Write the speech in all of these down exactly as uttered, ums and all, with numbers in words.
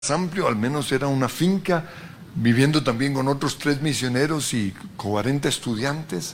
amplio, al menos era una finca, viviendo también con otros tres misioneros y cuarenta estudiantes.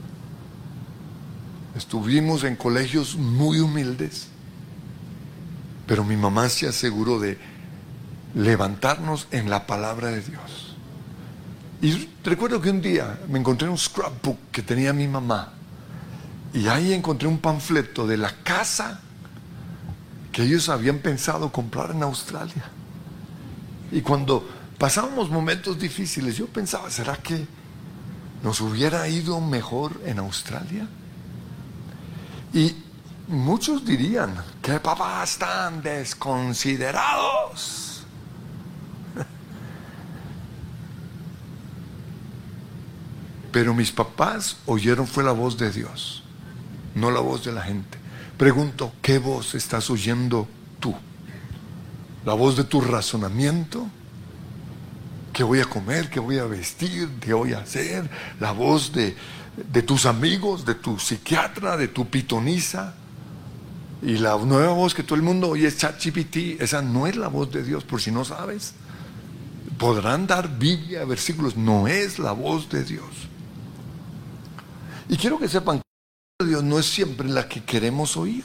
Estuvimos en colegios muy humildes, pero mi mamá se aseguró de levantarnos en la palabra de Dios. Y recuerdo que un día me encontré un scrapbook que tenía mi mamá, y ahí encontré un panfleto de la casa que ellos habían pensado comprar en Australia. Y cuando pasábamos momentos difíciles, yo pensaba, ¿será que nos hubiera ido mejor en Australia? Y muchos dirían, ¡qué papás tan desconsiderados! Pero mis papás oyeron fue la voz de Dios, no la voz de la gente. Pregunto, ¿qué voz estás oyendo tú? ¿La voz de tu razonamiento? ¿Qué voy a comer? ¿Qué voy a vestir? ¿Qué voy a hacer? ¿La voz de, de tus amigos, de tu psiquiatra, de tu pitonisa? Y la nueva voz que todo el mundo oye es ChatGPT. Esa no es la voz de Dios, por si no sabes. Podrán dar Biblia, versículos, no es la voz de Dios. Y quiero que sepan que la voz de Dios no es siempre la que queremos oír.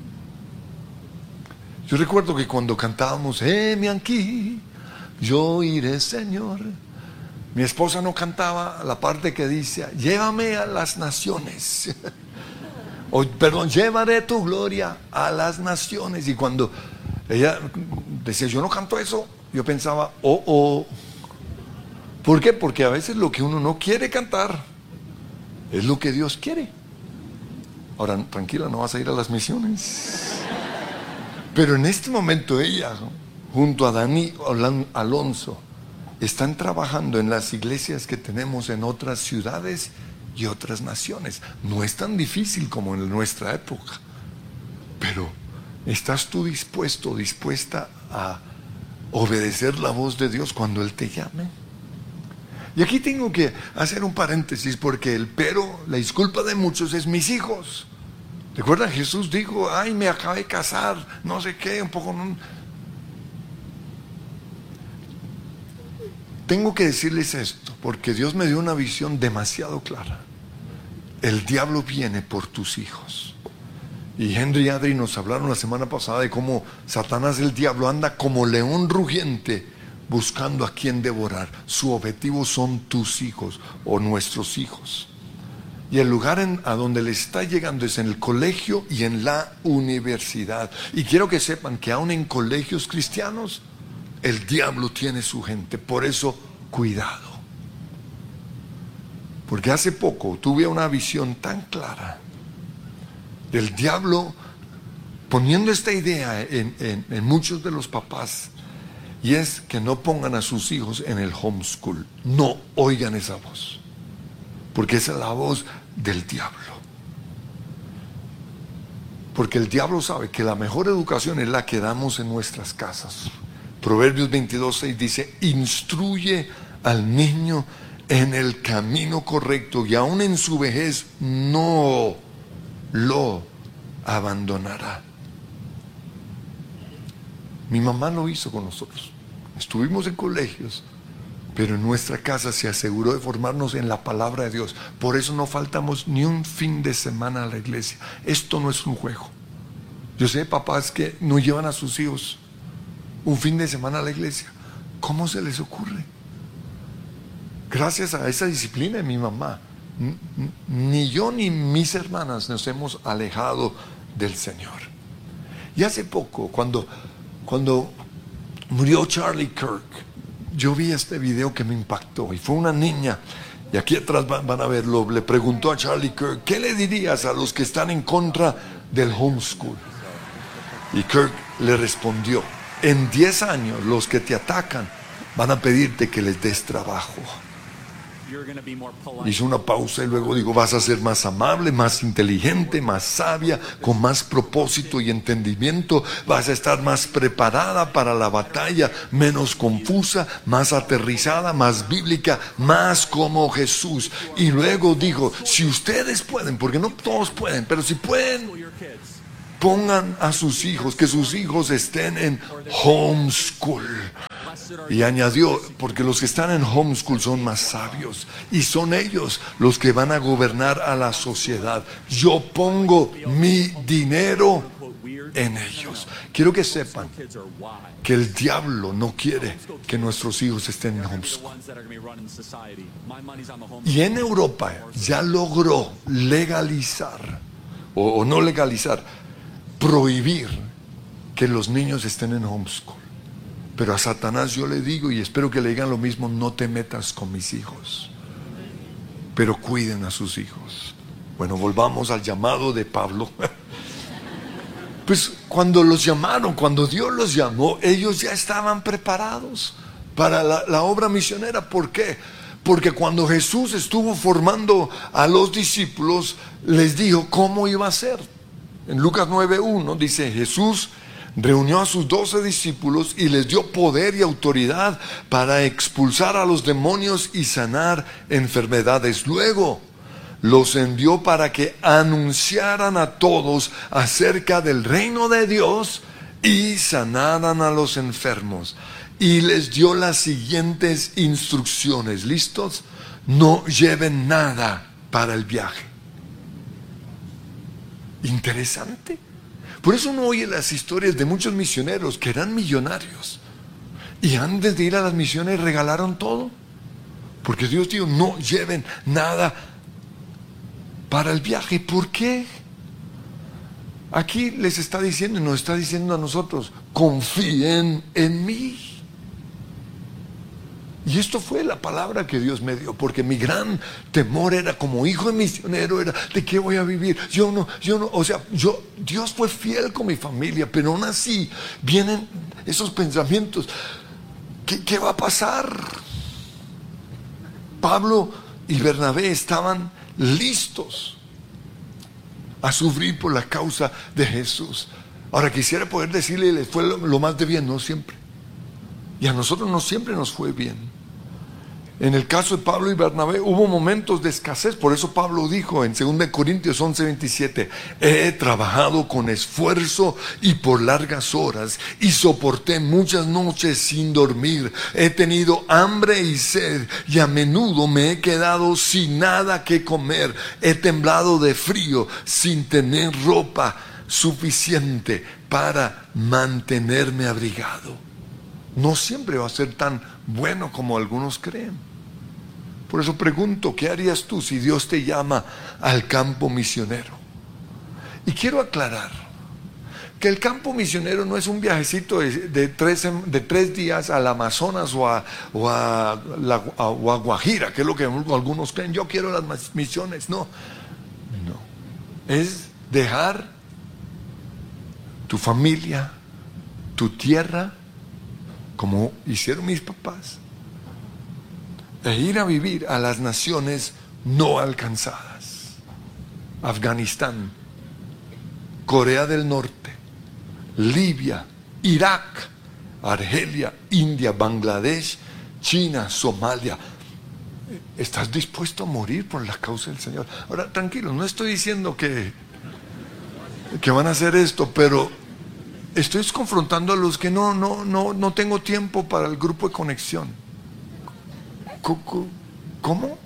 Yo recuerdo que cuando cantábamos, heme aquí, yo iré, Señor, mi esposa no cantaba la parte que dice, llévame a las naciones. O, perdón, llevaré tu gloria a las naciones. Y cuando ella decía, yo no canto eso, yo pensaba, oh, oh. ¿Por qué? Porque a veces lo que uno no quiere cantar es lo que Dios quiere. Ahora, tranquila, no vas a ir a las misiones. Pero en este momento ella, junto a Dani Alonso, están trabajando en las iglesias que tenemos en otras ciudades y otras naciones. No es tan difícil como en nuestra época, pero ¿estás tú dispuesto, dispuesta a obedecer la voz de Dios cuando Él te llame? Y aquí tengo que hacer un paréntesis, porque el pero, la disculpa de muchos es mis hijos. ¿Recuerdan? Jesús dijo, ay, me acabé de casar, no sé qué, un poco... No. Tengo que decirles esto, porque Dios me dio una visión demasiado clara. El diablo viene por tus hijos. Y Henry y Adri nos hablaron la semana pasada de cómo Satanás, el diablo, anda como león rugiente buscando a quien devorar. Su objetivo son tus hijos o nuestros hijos. Y el lugar en, a donde le está llegando es en el colegio y en la universidad. Y quiero que sepan que aún en colegios cristianos, el diablo tiene su gente. Por eso, cuidado. Porque hace poco tuve una visión tan clara del diablo poniendo esta idea en, en, en muchos de los papás. Y es que no pongan a sus hijos en el homeschool. No oigan esa voz, porque esa es la voz del diablo. Porque el diablo sabe que la mejor educación es la que damos en nuestras casas. Proverbios veintidós, seis dice, instruye al niño en el camino correcto y aún en su vejez no lo abandonará. Mi mamá lo hizo con nosotros. Estuvimos en colegios, pero en nuestra casa se aseguró de formarnos en la palabra de Dios. Por eso no faltamos ni un fin de semana a la iglesia. Esto no es un juego. Yo sé papás que no llevan a sus hijos un fin de semana a la iglesia. ¿Cómo se les ocurre? Gracias a esa disciplina de mi mamá, ni yo ni mis hermanas nos hemos alejado del Señor. Y hace poco, cuando, cuando murió Charlie Kirk, yo vi este video que me impactó, y fue una niña, y aquí atrás van, van a verlo, le preguntó a Charlie Kirk, ¿qué le dirías a los que están en contra del homeschool? Y Kirk le respondió, en diez años los que te atacan van a pedirte que les des trabajo. Hizo una pausa y luego digo, vas a ser más amable, más inteligente, más sabia, con más propósito y entendimiento, vas a estar más preparada para la batalla, menos confusa, más aterrizada, más bíblica, más como Jesús. Y luego digo, si ustedes pueden, porque no todos pueden, pero si pueden, pongan a sus hijos, que sus hijos estén en homeschool. Y añadió, porque los que están en homeschool son más sabios y son ellos los que van a gobernar a la sociedad. Yo pongo mi dinero en ellos. Quiero que sepan que el diablo no quiere que nuestros hijos estén en homeschool. Y en Europa ya logró legalizar, o, o no legalizar, prohibir que los niños estén en homeschool. Pero a Satanás yo le digo, y espero que le digan lo mismo: no te metas con mis hijos, pero cuiden a sus hijos. Bueno, volvamos al llamado de Pablo. Pues cuando los llamaron, cuando Dios los llamó, ellos ya estaban preparados para la, la obra misionera. ¿Por qué? Porque cuando Jesús estuvo formando a los discípulos, les dijo cómo iba a ser. En Lucas nueve uno dice: Jesús reunió a sus doce discípulos y les dio poder y autoridad para expulsar a los demonios y sanar enfermedades. Luego los envió para que anunciaran a todos acerca del reino de Dios y sanaran a los enfermos. Y les dio las siguientes instrucciones. ¿Listos? No lleven nada para el viaje. Interesante. Por eso uno oye las historias de muchos misioneros que eran millonarios y antes de ir a las misiones regalaron todo, porque Dios dijo: no lleven nada para el viaje. ¿Por qué? Aquí les está diciendo y nos está diciendo a nosotros: confíen en mí. Y esto fue la palabra que Dios me dio, porque mi gran temor era, como hijo de misionero, era: ¿de qué voy a vivir? Yo no, yo no, o sea, yo, Dios fue fiel con mi familia, pero aún así vienen esos pensamientos: ¿qué, qué va a pasar? Pablo y Bernabé estaban listos a sufrir por la causa de Jesús. Ahora quisiera poder decirle, les fue lo, lo más de bien, no siempre. Y a nosotros no siempre nos fue bien. En el caso de Pablo y Bernabé hubo momentos de escasez. Por eso Pablo dijo en segunda Corintios once veintisiete: he trabajado con esfuerzo y por largas horas, y soporté muchas noches sin dormir. He tenido hambre y sed, y a menudo me he quedado sin nada que comer. He temblado de frío sin tener ropa suficiente para mantenerme abrigado. No siempre va a ser tan bueno como algunos creen. Por eso pregunto: ¿qué harías tú si Dios te llama al campo misionero? Y quiero aclarar que el campo misionero no es un viajecito de, de, tres, de tres días al Amazonas o a, o, a, la, a, o a Guajira, que es lo que algunos creen. Yo quiero las misiones. No, no. Es dejar tu familia, tu tierra, como hicieron mis papás, e ir a vivir a las naciones no alcanzadas: Afganistán, Corea del Norte, Libia, Irak, Argelia, India, Bangladesh, China, Somalia. ¿Estás dispuesto a morir por la causa del Señor? Ahora, tranquilo, no estoy diciendo que, que van a hacer esto, pero estoy confrontando a los que no, no, no, no tengo tiempo para el grupo de conexión. ¿Cómo?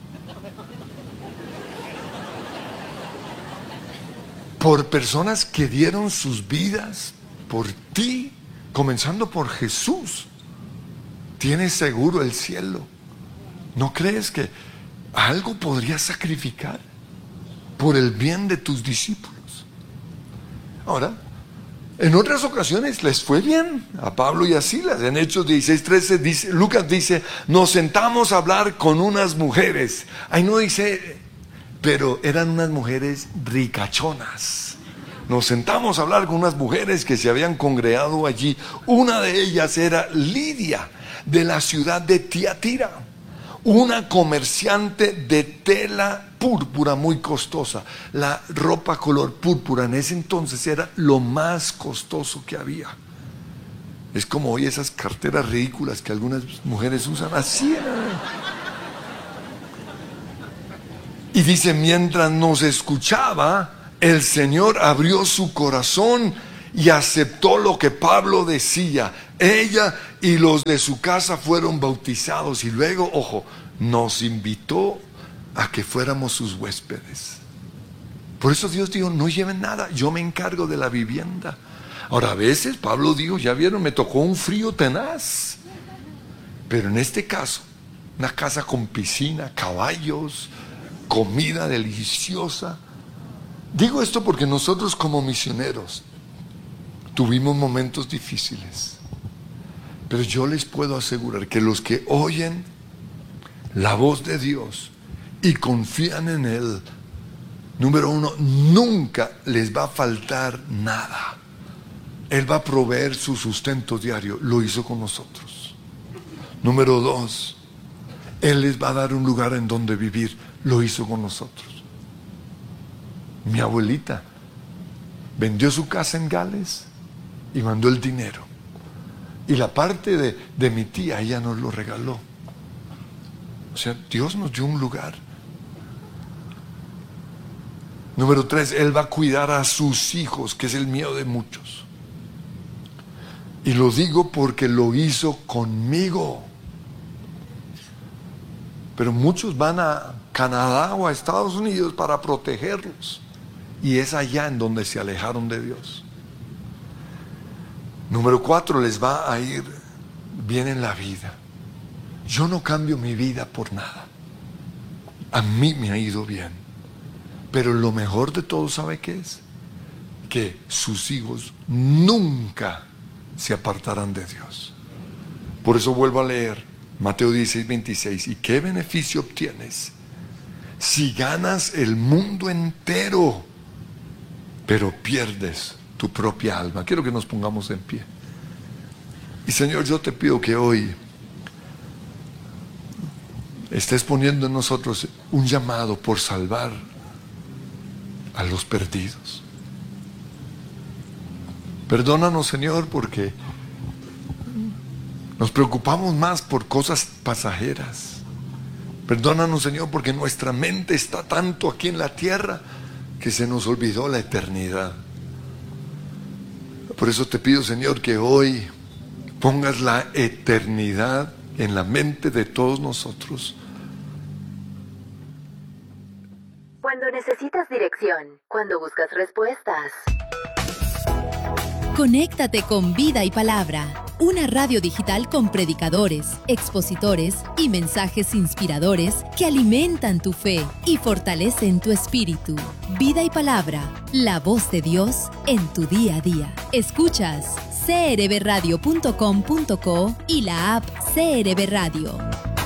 Por personas que dieron sus vidas por ti, comenzando por Jesús. Tienes seguro el cielo. ¿No crees que algo podrías sacrificar por el bien de tus discípulos? Ahora, en otras ocasiones les fue bien a Pablo y a Silas. En Hechos dieciséis trece dice, Lucas dice: nos sentamos a hablar con unas mujeres. Ahí no dice, pero eran unas mujeres ricachonas. Nos sentamos a hablar con unas mujeres que se habían congregado allí. Una de ellas era Lidia, de la ciudad de Tiatira, una comerciante de tela púrpura muy costosa. La ropa color púrpura en ese entonces era lo más costoso que había. Es como hoy esas carteras ridículas que algunas mujeres usan. Así era. Y dice: mientras nos escuchaba, el Señor abrió su corazón y aceptó lo que Pablo decía. Ella y los de su casa fueron bautizados y luego, ojo, nos invitó a que fuéramos sus huéspedes. Por eso Dios dijo, no lleven nada, yo me encargo de la vivienda. Ahora, a veces Pablo dijo, ya vieron, me tocó un frío tenaz. Pero en este caso, una casa con piscina, caballos, comida deliciosa. Digo esto porque nosotros como misioneros tuvimos momentos difíciles. Pero yo les puedo asegurar que los que oyen la voz de Dios y confían en Él, número uno, nunca les va a faltar nada. Él va a proveer su sustento diario. Lo hizo con nosotros. Número dos, Él les va a dar un lugar en donde vivir. Lo hizo con nosotros. Mi abuelita vendió su casa en Gales y mandó el dinero. Y la parte de, de mi tía, ella nos lo regaló. O sea, Dios nos dio un lugar. Número tres, Él va a cuidar a sus hijos, que es el miedo de muchos. Y lo digo porque lo hizo conmigo. Pero muchos van a Canadá o a Estados Unidos para protegerlos. Y es allá en donde se alejaron de Dios. Número cuatro, les va a ir bien en la vida. Yo no cambio mi vida por nada. A mí me ha ido bien. Pero lo mejor de todo, ¿sabe qué es? Que sus hijos nunca se apartarán de Dios. Por eso vuelvo a leer Mateo dieciséis, veintiséis. ¿Y qué beneficio obtienes si ganas el mundo entero, pero pierdes tu propia alma? Quiero que nos pongamos en pie. Y Señor, yo te pido que hoy estés poniendo en nosotros un llamado por salvar a los perdidos. Perdónanos, Señor, porque nos preocupamos más por cosas pasajeras. Perdónanos, Señor, porque nuestra mente está tanto aquí en la tierra que se nos olvidó la eternidad. Por eso te pido, Señor, que hoy pongas la eternidad en la mente de todos nosotros. Cuando necesitas dirección, cuando buscas respuestas. Conéctate con Vida y Palabra, una radio digital con predicadores, expositores y mensajes inspiradores que alimentan tu fe y fortalecen tu espíritu. Vida y Palabra, la voz de Dios en tu día a día. Escuchas c r b radio punto com punto co y la app C R B Radio.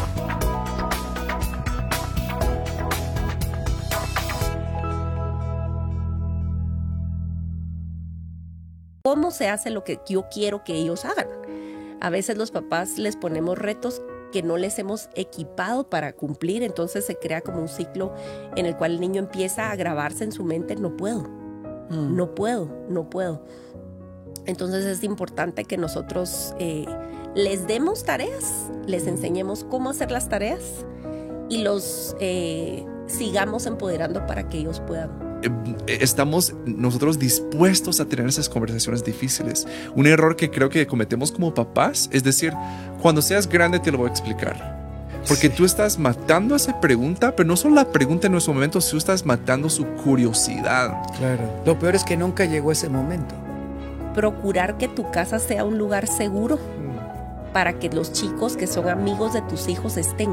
¿Cómo se hace lo que yo quiero que ellos hagan? A veces los papás les ponemos retos que no les hemos equipado para cumplir, entonces se crea como un ciclo en el cual el niño empieza a grabarse en su mente, no puedo, mm. no puedo, no puedo. Entonces es importante que nosotros eh, les demos tareas, les enseñemos cómo hacer las tareas y los eh, sigamos empoderando para que ellos puedan. Estamos nosotros dispuestos a tener esas conversaciones difíciles. Un error que creo que cometemos como papás es decir, cuando seas grande te lo voy a explicar. Porque sí. Tú estás matando esa pregunta, pero no solo la pregunta en nuestro momento, tú estás matando su curiosidad. Claro, lo peor es que nunca llegó ese momento. Procurar que tu casa sea un lugar seguro mm. para que los chicos que son amigos de tus hijos estén.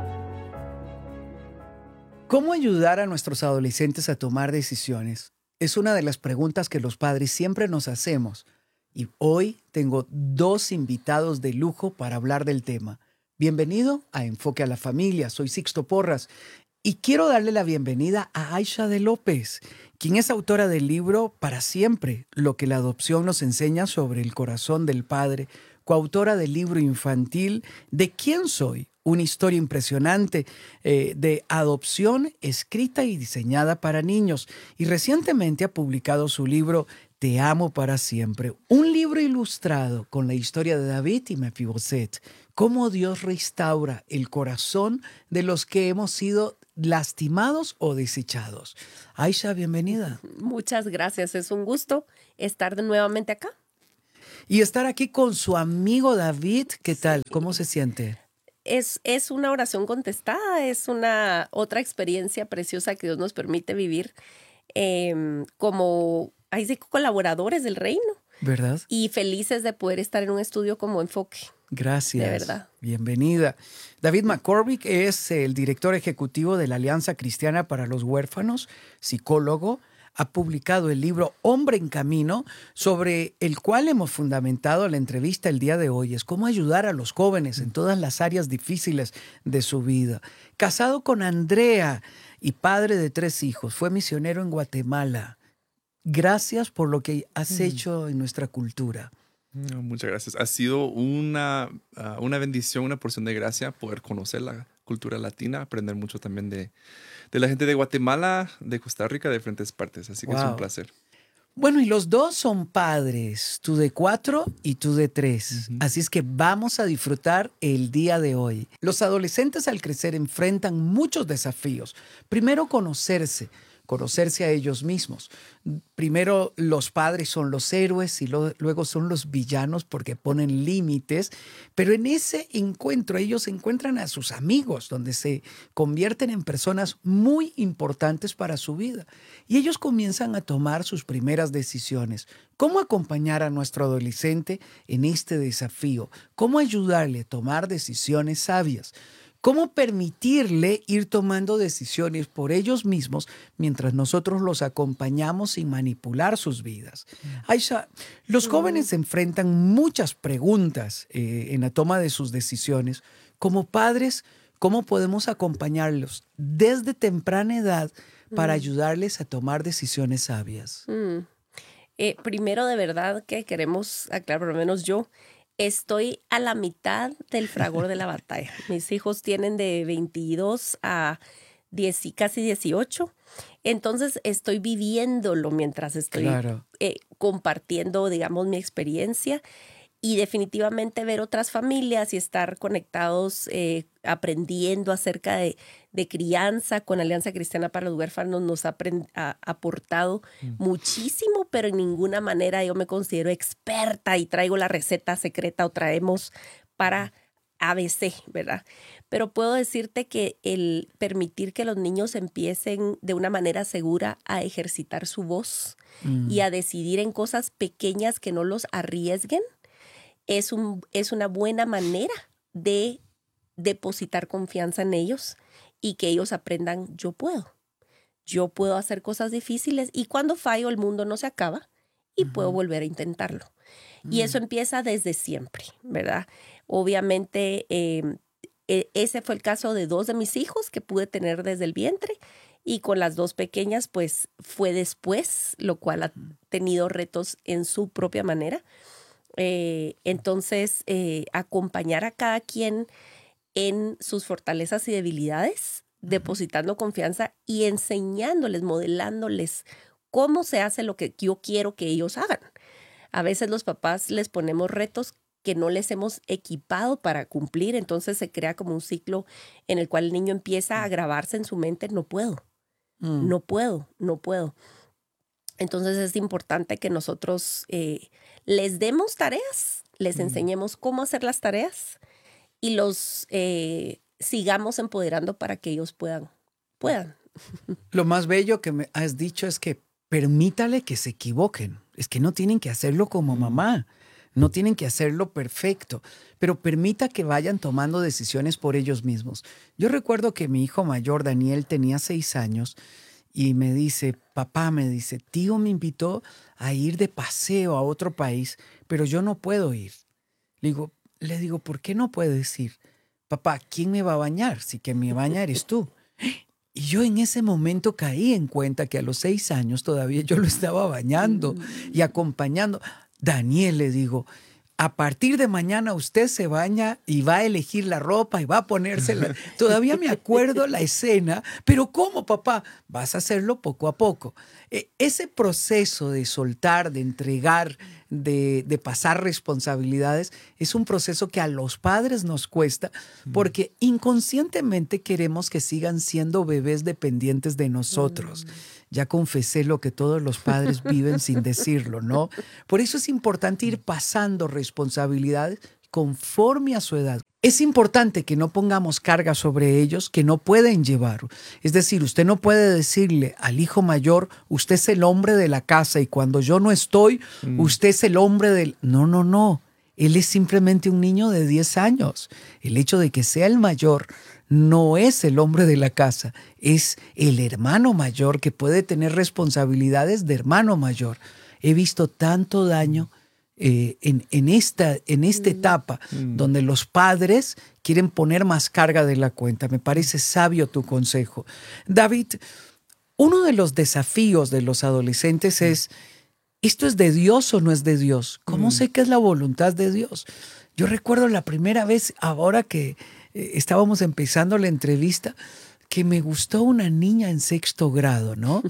¿Cómo ayudar a nuestros adolescentes a tomar decisiones? Es una de las preguntas que los padres siempre nos hacemos. Y hoy tengo dos invitados de lujo para hablar del tema. Bienvenido a Enfoque a la Familia. Soy Sixto Porras y quiero darle la bienvenida a Aisha de López, quien es autora del libro Para Siempre, lo que la adopción nos enseña sobre el corazón del padre, coautora del libro infantil ¿De quién soy? Una historia impresionante eh, de adopción escrita y diseñada para niños. Y recientemente ha publicado su libro Te amo para siempre. Un libro ilustrado con la historia de David y Mefiboset. Cómo Dios restaura el corazón de los que hemos sido lastimados o desechados. Aisha, bienvenida. Muchas gracias. Es un gusto estar de nuevamente acá. Y estar aquí con su amigo David. ¿Qué tal? ¿Cómo se siente? Es, es una oración contestada. Es una otra experiencia preciosa que Dios nos permite vivir eh, como... Hay cinco colaboradores del reino. ¿Verdad? Y felices de poder estar en un estudio como Enfoque. Gracias. De verdad. Bienvenida. David McCormick es el director ejecutivo de la Alianza Cristiana para los Huérfanos, psicólogo. Ha publicado el libro Hombre en Camino, sobre el cual hemos fundamentado la entrevista el día de hoy. Es cómo ayudar a los jóvenes en todas las áreas difíciles de su vida. Casado con Andrea y padre de tres hijos. Fue misionero en Guatemala. Gracias por lo que has hecho en nuestra cultura. No, muchas gracias. Ha sido una, uh, una bendición, una porción de gracia poder conocer la cultura latina, aprender mucho también de, de la gente de Guatemala, de Costa Rica, de diferentes partes. Así que wow. Es un placer. Bueno, y los dos son padres, tú de cuatro y tú de tres. Uh-huh. Así es que vamos a disfrutar el día de hoy. Los adolescentes al crecer enfrentan muchos desafíos. Primero, conocerse. Conocerse a ellos mismos. Primero los padres son los héroes y lo, luego son los villanos porque ponen límites, pero en ese encuentro ellos encuentran a sus amigos donde se convierten en personas muy importantes para su vida y ellos comienzan a tomar sus primeras decisiones. ¿Cómo acompañar a nuestro adolescente en este desafío? ¿Cómo ayudarle a tomar decisiones sabias? ¿Cómo permitirle ir tomando decisiones por ellos mismos mientras nosotros los acompañamos sin manipular sus vidas? Aisha, los jóvenes enfrentan muchas preguntas eh, en la toma de sus decisiones. Como padres, ¿cómo podemos acompañarlos desde temprana edad para ayudarles a tomar decisiones sabias? Mm. Eh, primero, de verdad que queremos aclarar, por lo menos yo, estoy a la mitad del fragor de la batalla. Mis hijos tienen de veintidós a diez, casi dieciocho. Entonces estoy viviéndolo mientras estoy claro. eh, compartiendo, digamos, mi experiencia. Y definitivamente ver otras familias y estar conectados, eh, aprendiendo acerca de, de crianza con Alianza Cristiana para los Huérfanos nos ha, ha aportado mm. muchísimo, pero en ninguna manera yo me considero experta y traigo la receta secreta o traemos para A B C, ¿verdad? Pero puedo decirte que el permitir que los niños empiecen de una manera segura a ejercitar su voz mm. y a decidir en cosas pequeñas que no los arriesguen, Es, un, es una buena manera de depositar confianza en ellos y que ellos aprendan, yo puedo. Yo puedo hacer cosas difíciles y cuando fallo el mundo no se acaba y uh-huh. puedo volver a intentarlo. Uh-huh. Y eso empieza desde siempre, ¿verdad? Obviamente eh, ese fue el caso de dos de mis hijos que pude tener desde el vientre y con las dos pequeñas pues fue después, lo cual ha tenido retos en su propia manera. Eh, entonces, eh, acompañar a cada quien en sus fortalezas y debilidades, uh-huh. depositando confianza y enseñándoles, modelándoles cómo se hace lo que yo quiero que ellos hagan. A veces los papás les ponemos retos que no les hemos equipado para cumplir, entonces se crea como un ciclo en el cual el niño empieza a grabarse en su mente, no puedo, uh-huh. no puedo, no puedo. Entonces es importante que nosotros eh, les demos tareas, les mm. enseñemos cómo hacer las tareas y los eh, sigamos empoderando para que ellos puedan. puedan. Lo más bello que me has dicho es que permítale que se equivoquen. Es que no tienen que hacerlo como mamá, no tienen que hacerlo perfecto, pero permita que vayan tomando decisiones por ellos mismos. Yo recuerdo que mi hijo mayor, Daniel, tenía seis años. Y me dice, papá, me dice, tío me invitó a ir de paseo a otro país, pero yo no puedo ir. Le digo, le digo, ¿por qué no puedes ir? Papá, ¿quién me va a bañar? Si quien me baña eres tú. Y yo en ese momento caí en cuenta que a los seis años todavía yo lo estaba bañando y acompañando. Daniel, le digo, a partir de mañana usted se baña y va a elegir la ropa y va a ponérsela. Todavía me acuerdo la escena, pero ¿cómo, papá? Vas a hacerlo poco a poco. Eh, ese proceso de soltar, de entregar, de, de pasar responsabilidades, es un proceso que a los padres nos cuesta porque inconscientemente queremos que sigan siendo bebés dependientes de nosotros. Ya confesé lo que todos los padres viven sin decirlo, ¿no? Por eso es importante ir pasando responsabilidades conforme a su edad. Es importante que no pongamos carga sobre ellos que no pueden llevar. Es decir, usted no puede decirle al hijo mayor, usted es el hombre de la casa y cuando yo no estoy, mm. usted es el hombre del... No, no, no. Él es simplemente un niño de diez años. El hecho de que sea el mayor no es el hombre de la casa, es el hermano mayor que puede tener responsabilidades de hermano mayor. He visto tanto daño eh, en, en, esta, en esta etapa mm. donde los padres quieren poner más carga de la cuenta. Me parece sabio tu consejo. David, uno de los desafíos de los adolescentes mm. es, ¿esto es de Dios o no es de Dios? ¿Cómo mm. sé que es la voluntad de Dios? Yo recuerdo la primera vez, ahora que eh, estábamos empezando la entrevista, que me gustó una niña en sexto grado, ¿no?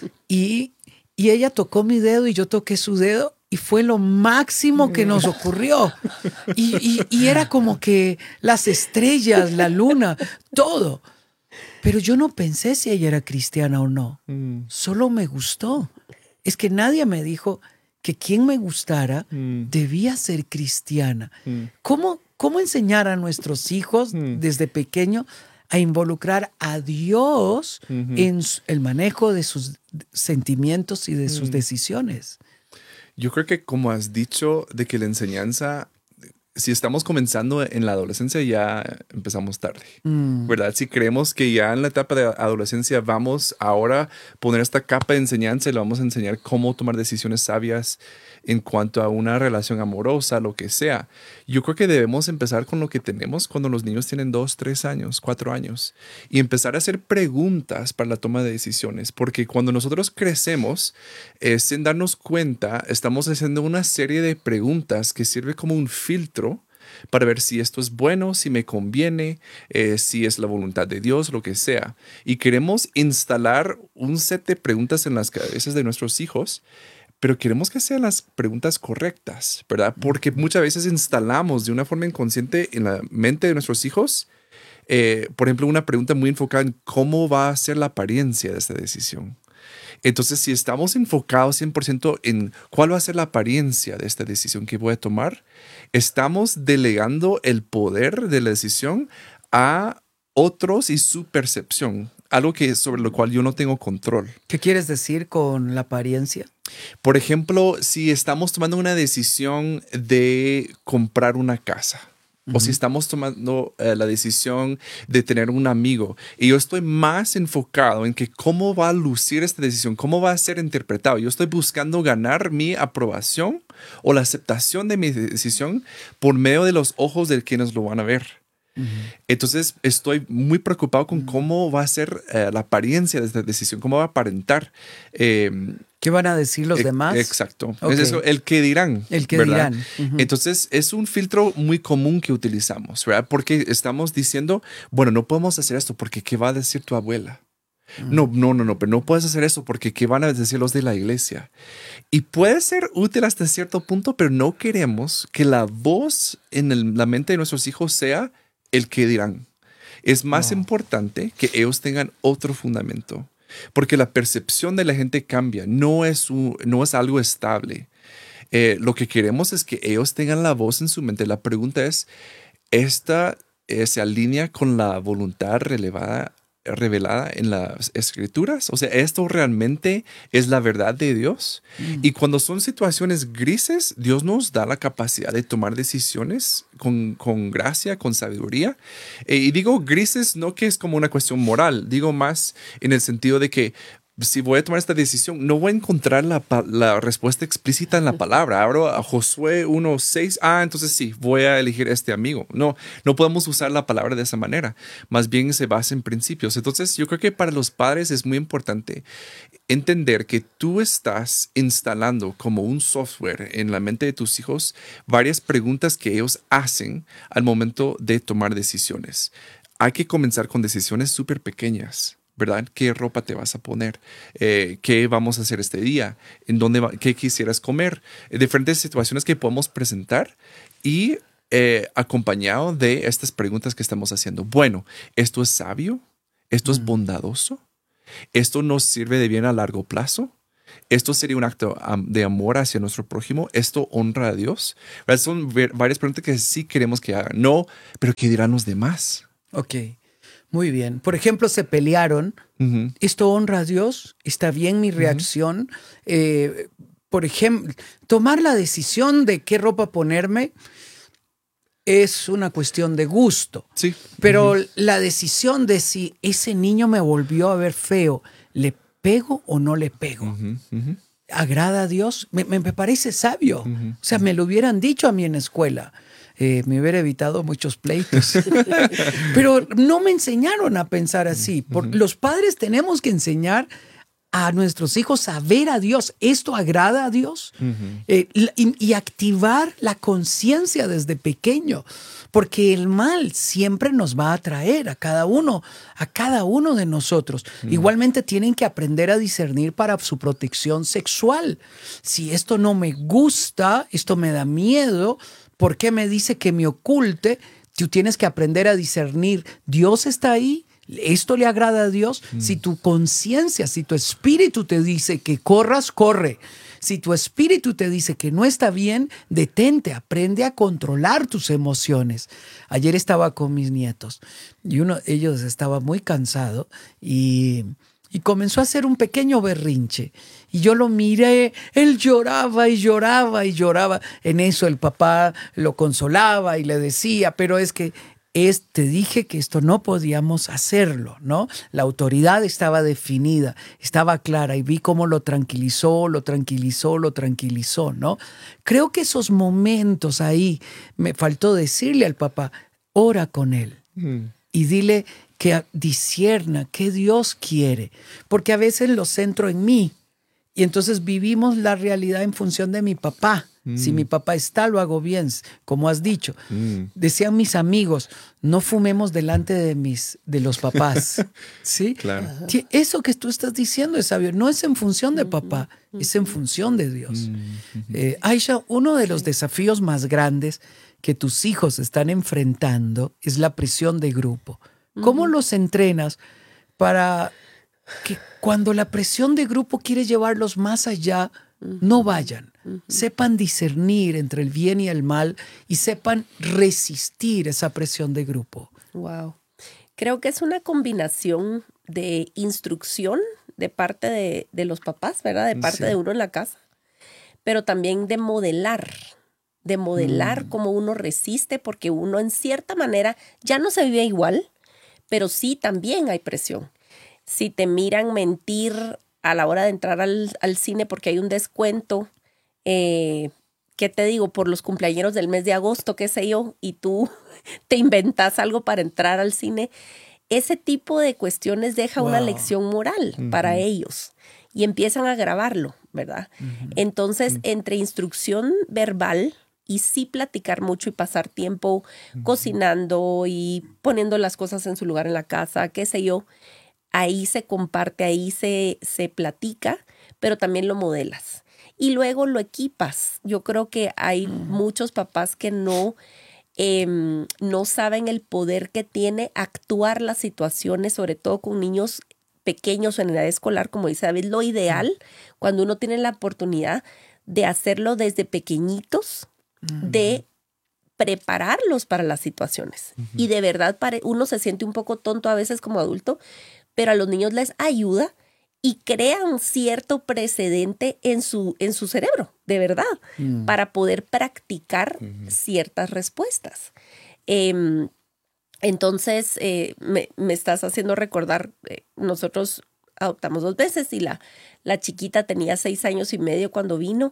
Y, y ella tocó mi dedo y yo toqué su dedo y fue lo máximo que nos ocurrió. Y, y, y era como que las estrellas, la luna, todo. Pero yo no pensé si ella era cristiana o no. Mm. Solo me gustó. Es que nadie me dijo que quien me gustara mm. debía ser cristiana. Mm. ¿Cómo, ¿Cómo enseñar a nuestros hijos mm. desde pequeño a involucrar a Dios mm-hmm. en el manejo de sus sentimientos y de mm. sus decisiones? Yo creo que como has dicho, de que la enseñanza, si estamos comenzando en la adolescencia, ya empezamos tarde, mm. ¿verdad? Si creemos que ya en la etapa de adolescencia vamos ahora a poner esta capa de enseñanza y le vamos a enseñar cómo tomar decisiones sabias en cuanto a una relación amorosa, lo que sea. Yo creo que debemos empezar con lo que tenemos cuando los niños tienen dos, tres años, cuatro años y empezar a hacer preguntas para la toma de decisiones, porque cuando nosotros crecemos, eh, sin darnos cuenta, estamos haciendo una serie de preguntas que sirve como un filtro para ver si esto es bueno, si me conviene, eh, si es la voluntad de Dios, lo que sea. Y queremos instalar un set de preguntas en las cabezas de nuestros hijos, pero queremos que sean las preguntas correctas, ¿verdad? Porque muchas veces instalamos de una forma inconsciente en la mente de nuestros hijos, eh, por ejemplo, una pregunta muy enfocada en cómo va a ser la apariencia de esta decisión. Entonces, si estamos enfocados cien por ciento en cuál va a ser la apariencia de esta decisión que voy a tomar, estamos delegando el poder de la decisión a otros y su percepción, algo que sobre lo cual yo no tengo control. ¿Qué quieres decir con la apariencia? Por ejemplo, si estamos tomando una decisión de comprar una casa, uh-huh. o si estamos tomando uh, la decisión de tener un amigo, y yo estoy más enfocado en que cómo va a lucir esta decisión, cómo va a ser interpretado. Yo estoy buscando ganar mi aprobación o la aceptación de mi decisión por medio de los ojos de quienes lo van a ver. Uh-huh. Entonces estoy muy preocupado con uh-huh. cómo va a ser uh, la apariencia de esta decisión, cómo va a aparentar. Eh, ¿Qué van a decir los e- demás? Exacto. Okay. Es eso, el que dirán. El que ¿verdad? dirán. Uh-huh. Entonces es un filtro muy común que utilizamos, ¿verdad? Porque estamos diciendo, bueno, no podemos hacer esto porque ¿qué va a decir tu abuela? Uh-huh. No, no, no, no, pero no puedes hacer eso porque ¿qué van a decir los de la iglesia? Y puede ser útil hasta cierto punto, pero no queremos que la voz en el, la mente de nuestros hijos sea el que dirán. Es más no. importante que ellos tengan otro fundamento, porque la percepción de la gente cambia, no es, un, no es algo estable. Eh, lo que queremos es que ellos tengan la voz en su mente. La pregunta es, ¿esta eh, se alinea con la voluntad relevada, revelada en las escrituras? O sea, ¿esto realmente es la verdad de Dios? Mm. Y cuando son situaciones grises, Dios nos da la capacidad de tomar decisiones con, con gracia, con sabiduría. Eh, y digo grises no que es como una cuestión moral, digo más en el sentido de que si voy a tomar esta decisión, no voy a encontrar la, la respuesta explícita en la palabra. Abro a Josué uno seis. Ah, entonces sí, voy a elegir este amigo. No, no podemos usar la palabra de esa manera. Más bien se basa en principios. Entonces yo creo que para los padres es muy importante entender que tú estás instalando como un software en la mente de tus hijos varias preguntas que ellos hacen al momento de tomar decisiones. Hay que comenzar con decisiones súper pequeñas, ¿verdad? ¿Qué ropa te vas a poner? Eh, ¿Qué vamos a hacer este día? ¿En dónde va, qué quisieras comer? Eh, diferentes situaciones que podemos presentar y eh, acompañado de estas preguntas que estamos haciendo. Bueno, ¿esto es sabio? ¿Esto es bondadoso? ¿Esto nos sirve de bien a largo plazo? ¿Esto sería un acto de amor hacia nuestro prójimo? ¿Esto honra a Dios? ¿Verdad? Son varias preguntas que sí queremos que hagan. No, pero ¿qué dirán los demás? Ok, muy bien. Por ejemplo, se pelearon. Uh-huh. ¿Esto honra a Dios? ¿Está bien mi reacción? Uh-huh. Eh, por ejemplo, tomar la decisión de qué ropa ponerme es una cuestión de gusto. Sí. Pero uh-huh. la decisión de si ese niño me volvió a ver feo, ¿le pego o no le pego? Uh-huh. Uh-huh. ¿Agrada a Dios? Me, me parece sabio. Uh-huh. O sea, me lo hubieran dicho a mí en la escuela. Eh, me hubiera evitado muchos pleitos. Pero no me enseñaron a pensar así. Por, uh-huh. Los padres tenemos que enseñar a nuestros hijos a ver a Dios. ¿Esto agrada a Dios? Uh-huh. Eh, y, y activar la conciencia desde pequeño. Porque el mal siempre nos va a atraer a cada uno, a cada uno de nosotros. Uh-huh. Igualmente tienen que aprender a discernir para su protección sexual. Si esto no me gusta, esto me da miedo, ¿por qué me dice que me oculte? Tú tienes que aprender a discernir. ¿Dios está ahí? ¿Esto le agrada a Dios? Mm. Si tu conciencia, si tu espíritu te dice que corras, corre. Si tu espíritu te dice que no está bien, detente, aprende a controlar tus emociones. Ayer estaba con mis nietos y uno de ellos estaba muy cansado y... Y comenzó a hacer un pequeño berrinche. Y yo lo miré, él lloraba y lloraba y lloraba. En eso el papá lo consolaba y le decía, pero es que es, te dije que esto no podíamos hacerlo, ¿no? La autoridad estaba definida, estaba clara y vi cómo lo tranquilizó, lo tranquilizó, lo tranquilizó, ¿no? Creo que esos momentos ahí, me faltó decirle al papá, ora con él mm. y dile que discierna qué Dios quiere, porque a veces lo centro en mí y entonces vivimos la realidad en función de mi papá. Mm. Si mi papá está, lo hago bien, como has dicho. Mm. Decían mis amigos, no fumemos delante de, mis, de los papás. ¿Sí? Claro. Eso que tú estás diciendo es sabio, no es en función de papá, mm. es en función de Dios. Mm. Eh, Aisha, uno de los desafíos más grandes que tus hijos están enfrentando es la presión de grupo. ¿Cómo uh-huh. los entrenas para que cuando la presión de grupo quiere llevarlos más allá, uh-huh. no vayan? Uh-huh. Sepan discernir entre el bien y el mal y sepan resistir esa presión de grupo. Wow. Creo que es una combinación de instrucción de parte de, de los papás, ¿verdad? De parte sí. de uno en la casa, pero también de modelar. de modelar mm. cómo uno resiste, porque uno en cierta manera ya no se vive igual, pero sí también hay presión. Si te miran mentir a la hora de entrar al, al cine porque hay un descuento, eh, ¿qué te digo? Por los cumpleañeros del mes de agosto, qué sé yo, y tú te inventas algo para entrar al cine, ese tipo de cuestiones deja wow. una lección moral uh-huh. para ellos y empiezan a grabarlo, ¿verdad? Uh-huh. Entonces, uh-huh. entre instrucción verbal y sí platicar mucho y pasar tiempo uh-huh. cocinando y poniendo las cosas en su lugar en la casa, qué sé yo, ahí se comparte, ahí se, se platica, pero también lo modelas. Y luego lo equipas. Yo creo que hay uh-huh. muchos papás que no, eh, no saben el poder que tiene actuar las situaciones, sobre todo con niños pequeños en edad escolar, como dice David, lo ideal, uh-huh. cuando uno tiene la oportunidad de hacerlo desde pequeñitos, de prepararlos para las situaciones. Uh-huh. Y de verdad uno se siente un poco tonto a veces como adulto, pero a los niños les ayuda y crean cierto precedente en su, en su cerebro, de verdad, uh-huh. para poder practicar uh-huh. ciertas respuestas. Eh, entonces, eh, me, me estás haciendo recordar, eh, nosotros adoptamos dos veces y la, la chiquita tenía seis años y medio cuando vino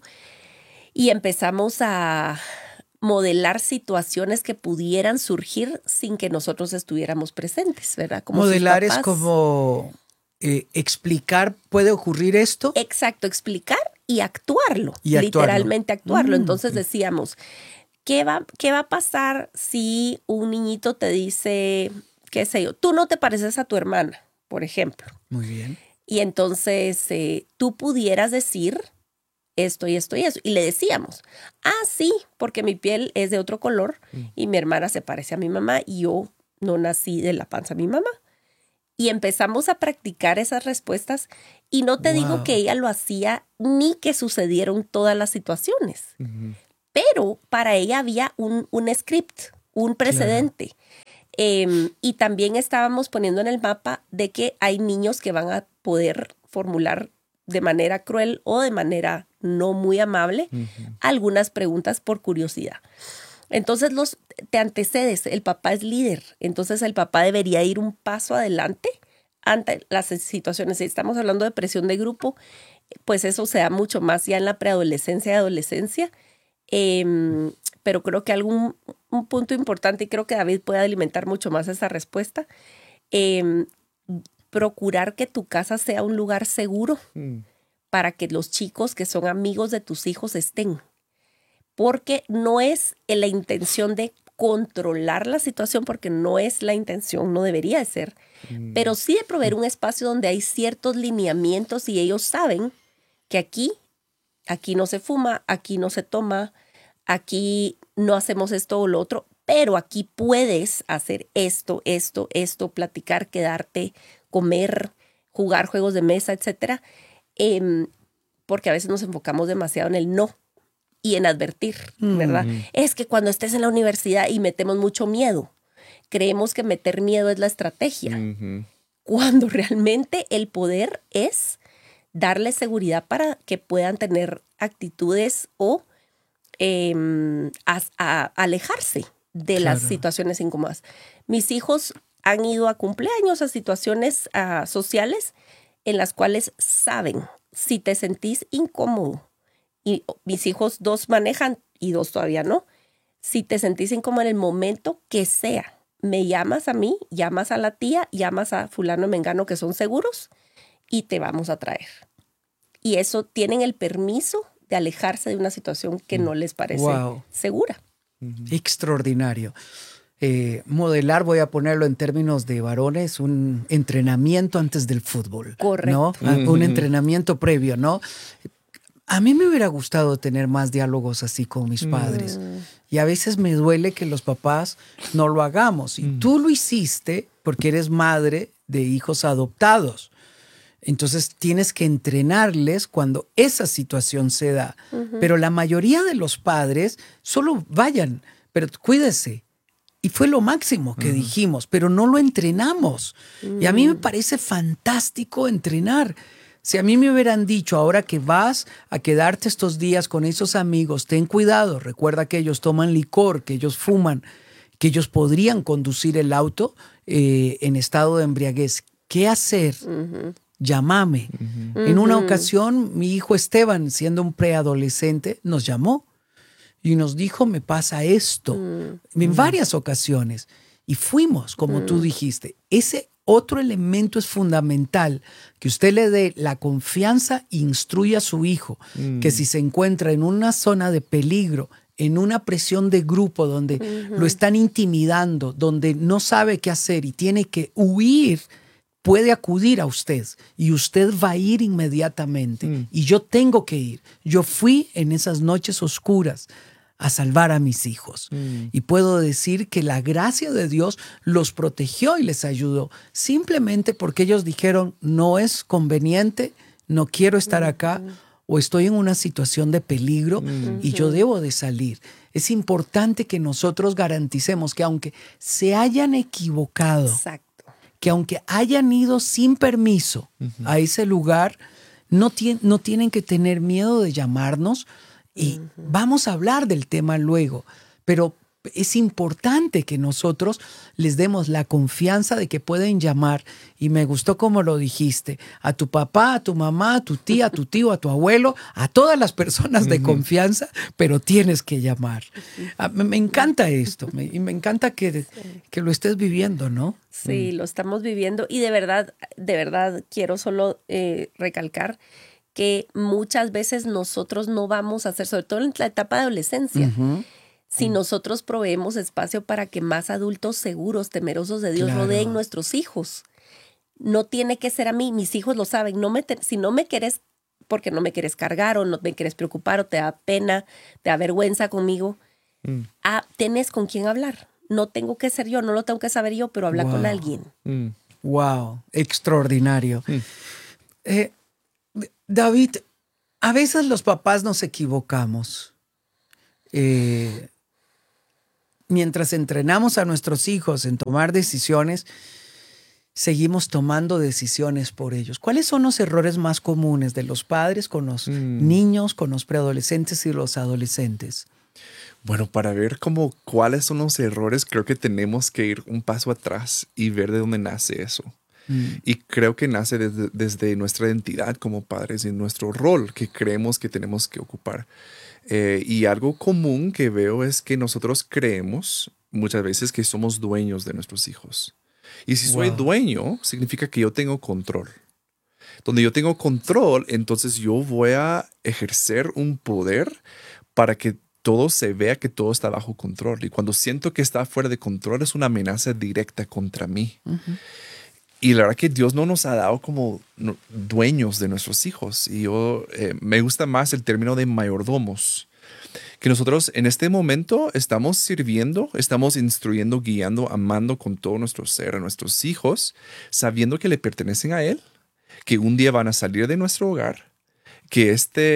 y empezamos a modelar situaciones que pudieran surgir sin que nosotros estuviéramos presentes, ¿verdad? Como modelar es como eh, explicar, ¿puede ocurrir esto? Exacto, explicar y actuarlo, y literalmente actuarlo. Mm, Entonces okay. decíamos, ¿qué va, ¿qué va a pasar si un niñito te dice, qué sé yo, tú no te pareces a tu hermana, por ejemplo? Muy bien. Y entonces eh, tú pudieras decir esto y esto y eso. Y le decíamos, ah, sí, porque mi piel es de otro color y mi hermana se parece a mi mamá y yo no nací de la panza de mi mamá. Y empezamos a practicar esas respuestas y no te Wow. digo que ella lo hacía ni que sucedieron todas las situaciones, Ujú. pero para ella había un, un script, un precedente. Eh, y también estábamos poniendo en el mapa de que hay niños que van a poder formular de manera cruel o de manera no muy amable Ujú. algunas preguntas por curiosidad. Entonces los, te antecedes, el papá es líder, entonces el papá debería ir un paso adelante ante las situaciones. Si estamos hablando de presión de grupo, pues eso se da mucho más ya en la preadolescencia y adolescencia. Eh, pero creo que algún un punto importante, y creo que David puede alimentar mucho más esa respuesta, eh, procurar que tu casa sea un lugar seguro Mm. para que los chicos que son amigos de tus hijos estén. Porque no es la intención de controlar la situación, porque no es la intención, no debería de ser, Mm. pero sí de proveer un espacio donde hay ciertos lineamientos y ellos saben que aquí, aquí no se fuma, aquí no se toma, aquí no hacemos esto o lo otro, pero aquí puedes hacer esto, esto, esto, platicar, quedarte, comer, jugar juegos de mesa, etcétera, eh, porque a veces nos enfocamos demasiado en el no y en advertir, ¿verdad? Mm. Es que cuando estés en la universidad y metemos mucho miedo, creemos que meter miedo es la estrategia, Ujú. cuando realmente el poder es darle seguridad para que puedan tener actitudes o eh, a, a alejarse de Claro. las situaciones incómodas. Mis hijos han ido a cumpleaños, a situaciones uh, sociales en las cuales saben, si te sentís incómodo, y mis hijos dos manejan y dos todavía no, si te sentís incómodo en el momento que sea, me llamas a mí, llamas a la tía, llamas a fulano mengano que son seguros y te vamos a traer. Y eso tienen el permiso de alejarse de una situación que no les parece Wow. segura. Extraordinario. Eh, modelar, voy a ponerlo en términos de varones, un entrenamiento antes del fútbol. Correcto. ¿No? Ujú. Un entrenamiento previo, ¿no? A mí me hubiera gustado tener más diálogos así con mis padres. Y a veces me duele que los papás no lo hagamos. Y tú lo hiciste porque eres madre de hijos adoptados. Entonces tienes que entrenarles cuando esa situación se da. Uh-huh. Pero la mayoría de los padres solo vayan, pero cuídese. Y fue lo máximo que uh-huh. dijimos, pero no lo entrenamos. Uh-huh. Y a mí me parece fantástico entrenar. Si a mí me hubieran dicho, ahora que vas a quedarte estos días con esos amigos, ten cuidado, recuerda que ellos toman licor, que ellos fuman, que ellos podrían conducir el auto eh, en estado de embriaguez. ¿Qué hacer? Uh-huh. Llámame. Uh-huh. En una ocasión, mi hijo Esteban, siendo un preadolescente, nos llamó y nos dijo, me pasa esto, uh-huh. en varias ocasiones. Y fuimos, como uh-huh. tú dijiste. Ese otro elemento es fundamental, que usted le dé la confianza e instruya a su hijo, uh-huh. que si se encuentra en una zona de peligro, en una presión de grupo donde uh-huh. lo están intimidando, donde no sabe qué hacer y tiene que huir, puede acudir a usted y usted va a ir inmediatamente. Mm. Y yo tengo que ir. Yo fui en esas noches oscuras a salvar a mis hijos. Mm. Y puedo decir que la gracia de Dios los protegió y les ayudó, simplemente porque ellos dijeron, no es conveniente, no quiero estar acá, mm. o estoy en una situación de peligro mm. y yo debo de salir. Es importante que nosotros garanticemos que aunque se hayan equivocado, exacto, que aunque hayan ido sin permiso uh-huh. a ese lugar, no, tien, no tienen que tener miedo de llamarnos y uh-huh. vamos a hablar del tema luego. Pero es importante que nosotros les demos la confianza de que pueden llamar, y me gustó como lo dijiste, a tu papá, a tu mamá, a tu tía, a tu tío, a tu abuelo, a todas las personas de confianza, pero tienes que llamar. Ah, me, me encanta esto, me, y me encanta que, que lo estés viviendo, ¿no? Sí, lo estamos viviendo, y de verdad, de verdad quiero solo eh, recalcar que muchas veces nosotros no vamos a hacer, sobre todo en la etapa de adolescencia, uh-huh. si nosotros proveemos espacio para que más adultos seguros, temerosos de Dios, claro, rodeen nuestros hijos. No tiene que ser a mí, mis hijos lo saben. No me te, si no me quieres, porque no me quieres cargar o no me quieres preocupar o te da pena, te da vergüenza conmigo, mm. ah, tenés con quién hablar. No tengo que ser yo, no lo tengo que saber yo, pero habla wow. con alguien. Mm. Wow, extraordinario. Mm. Eh, David, a veces los papás nos equivocamos. Eh, mientras entrenamos a nuestros hijos en tomar decisiones, seguimos tomando decisiones por ellos. ¿Cuáles son los errores más comunes de los padres con los mm. niños, con los preadolescentes y los adolescentes? Bueno, para ver cómo, cuáles son los errores, creo que tenemos que ir un paso atrás y ver de dónde nace eso. Mm. Y creo que nace desde, desde nuestra identidad como padres y nuestro rol que creemos que tenemos que ocupar. Eh, y algo común que veo es que nosotros creemos muchas veces que somos dueños de nuestros hijos. Y si soy wow. dueño, significa que yo tengo control. Donde yo tengo control, entonces yo voy a ejercer un poder para que todo se vea que todo está bajo control. Y cuando siento que está fuera de control, es una amenaza directa contra mí. Uh-huh. Y la verdad que Dios no nos ha dado como dueños de nuestros hijos. Y yo eh, me gusta más el término de mayordomos. Que nosotros en este momento estamos sirviendo, estamos instruyendo, guiando, amando con todo nuestro ser a nuestros hijos, sabiendo que le pertenecen a Él, que un día van a salir de nuestro hogar, que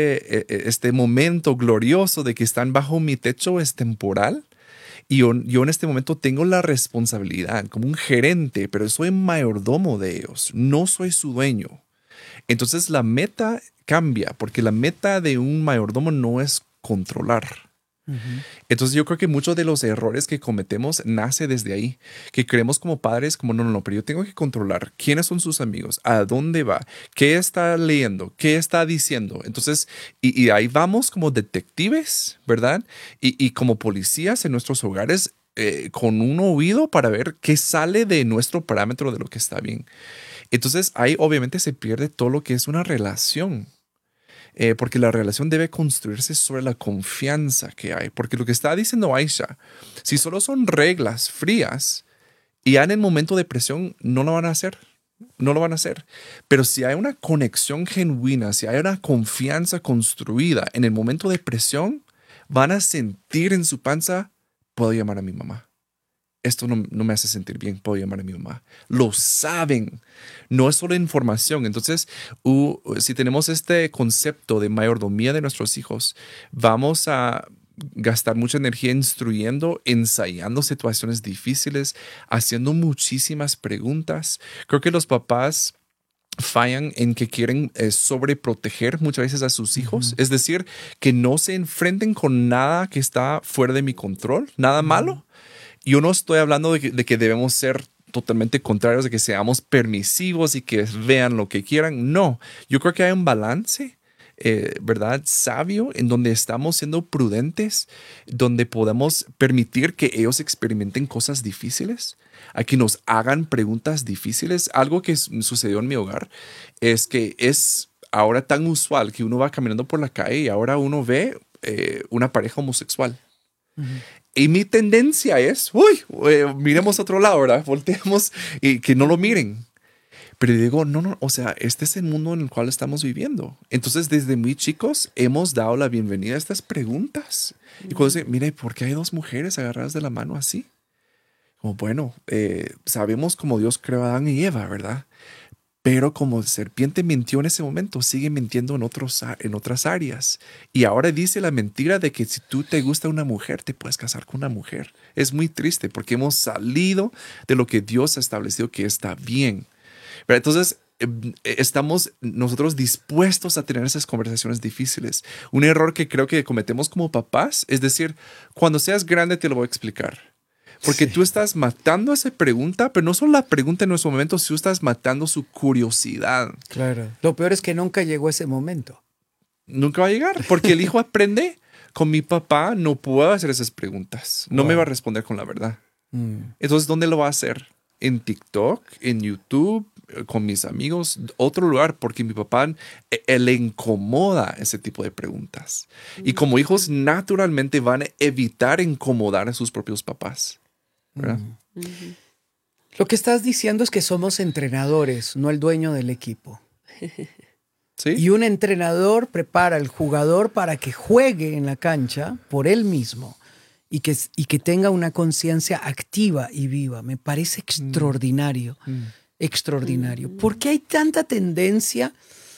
este, este momento glorioso de que están bajo mi techo es temporal. Y yo, yo en este momento tengo la responsabilidad como un gerente, pero soy mayordomo de ellos, no soy su dueño. Entonces la meta cambia, porque la meta de un mayordomo no es controlar. Uh-huh. Entonces yo creo que muchos de los errores que cometemos nace desde ahí, que creemos como padres como no, no, no, pero yo tengo que controlar quiénes son sus amigos, a dónde va, qué está leyendo, qué está diciendo. Entonces, y, y ahí vamos como detectives, ¿verdad? Y, y como policías en nuestros hogares eh, con un oído para ver qué sale de nuestro parámetro de lo que está bien. Entonces ahí obviamente se pierde todo lo que es una relación. Eh, porque la relación debe construirse sobre la confianza que hay. Porque lo que está diciendo Aisha, si solo son reglas frías y ya en el momento de presión no lo van a hacer, no lo van a hacer. Pero si hay una conexión genuina, si hay una confianza construida en el momento de presión, van a sentir en su panza, puedo llamar a mi mamá. Esto no, no me hace sentir bien, puedo llamar a mi mamá. Lo saben, no es solo información. Entonces, uh, si tenemos este concepto de mayordomía de nuestros hijos, vamos a gastar mucha energía instruyendo, ensayando situaciones difíciles, haciendo muchísimas preguntas. Creo que los papás fallan en que quieren eh, sobreproteger muchas veces a sus hijos. Uh-huh. Es decir, que no se enfrenten con nada que está fuera de mi control, nada uh-huh. malo. Yo no estoy hablando de que, de que debemos ser totalmente contrarios, de que seamos permisivos y que vean lo que quieran. No, yo creo que hay un balance, eh, ¿verdad? Sabio, en donde estamos siendo prudentes, donde podemos permitir que ellos experimenten cosas difíciles, a que nos hagan preguntas difíciles. Algo que sucedió en mi hogar es que es ahora tan usual que uno va caminando por la calle y ahora uno ve eh, una pareja homosexual. Uh-huh. Y mi tendencia es, uy, eh, miremos a otro lado, ¿verdad? Volteemos y que no lo miren. Pero digo, no, no, o sea, este es el mundo en el cual estamos viviendo. Entonces, desde muy chicos hemos dado la bienvenida a estas preguntas. Mm. Y cuando dicen, mira, ¿por qué hay dos mujeres agarradas de la mano así? Como, bueno, eh, sabemos cómo Dios creó a Adán y Eva, ¿verdad? Pero como la serpiente mintió en ese momento, sigue mintiendo en, otros, en otras áreas. Y ahora dice la mentira de que si tú te gusta una mujer, te puedes casar con una mujer. Es muy triste porque hemos salido de lo que Dios ha establecido que está bien. Pero entonces, estamos nosotros dispuestos a tener esas conversaciones difíciles. Un error que creo que cometemos como papás es decir, cuando seas grande te lo voy a explicar. Porque sí. Tú estás matando esa pregunta, pero no solo la pregunta en nuestro momento, sino estás matando su curiosidad. Claro. Lo peor es que nunca llegó ese momento. Nunca va a llegar, porque el hijo aprende, con mi papá no puedo hacer esas preguntas. No wow. me va a responder con la verdad. Mm. Entonces, ¿dónde lo va a hacer? En TikTok, en YouTube, con mis amigos, otro lugar, porque mi papá eh, le incomoda ese tipo de preguntas. Mm. Y como hijos, naturalmente van a evitar incomodar a sus propios papás. ¿Verdad? Mm. Mm-hmm. Lo que estás diciendo es que somos entrenadores, no el dueño del equipo. ¿Sí? Y un entrenador prepara al jugador para que juegue en la cancha por él mismo y que, y que tenga una conciencia activa y viva. Me parece extraordinario, mm. extraordinario. ¿Por qué hay tanta tendencia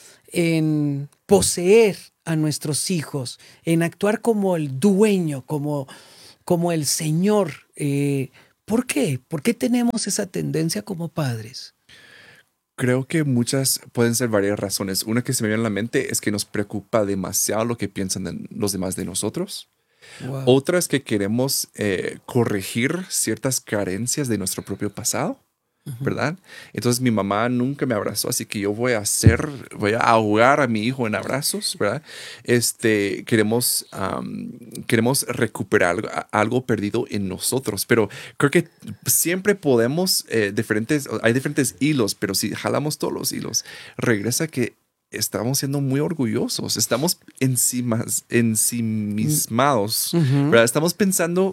en poseer a nuestros hijos, en actuar como el dueño, como, como el señor? Eh, ¿Por qué? ¿Por qué tenemos esa tendencia como padres? Creo que muchas pueden ser varias razones. Una que se me viene a la mente es que nos preocupa demasiado lo que piensan de los demás de nosotros. Wow. Otra es que queremos eh, corregir ciertas carencias de nuestro propio pasado, uh-huh. ¿verdad? Entonces mi mamá nunca me abrazó, así que yo voy a hacer, voy a ahogar a mi hijo en abrazos, ¿verdad? Este, queremos, um, queremos recuperar algo, algo perdido en nosotros, pero creo que siempre podemos, eh, diferentes, hay diferentes hilos, pero si jalamos todos los hilos, regresa que estamos siendo muy orgullosos, estamos encimas, ensimismados, uh-huh. ¿verdad? Estamos pensando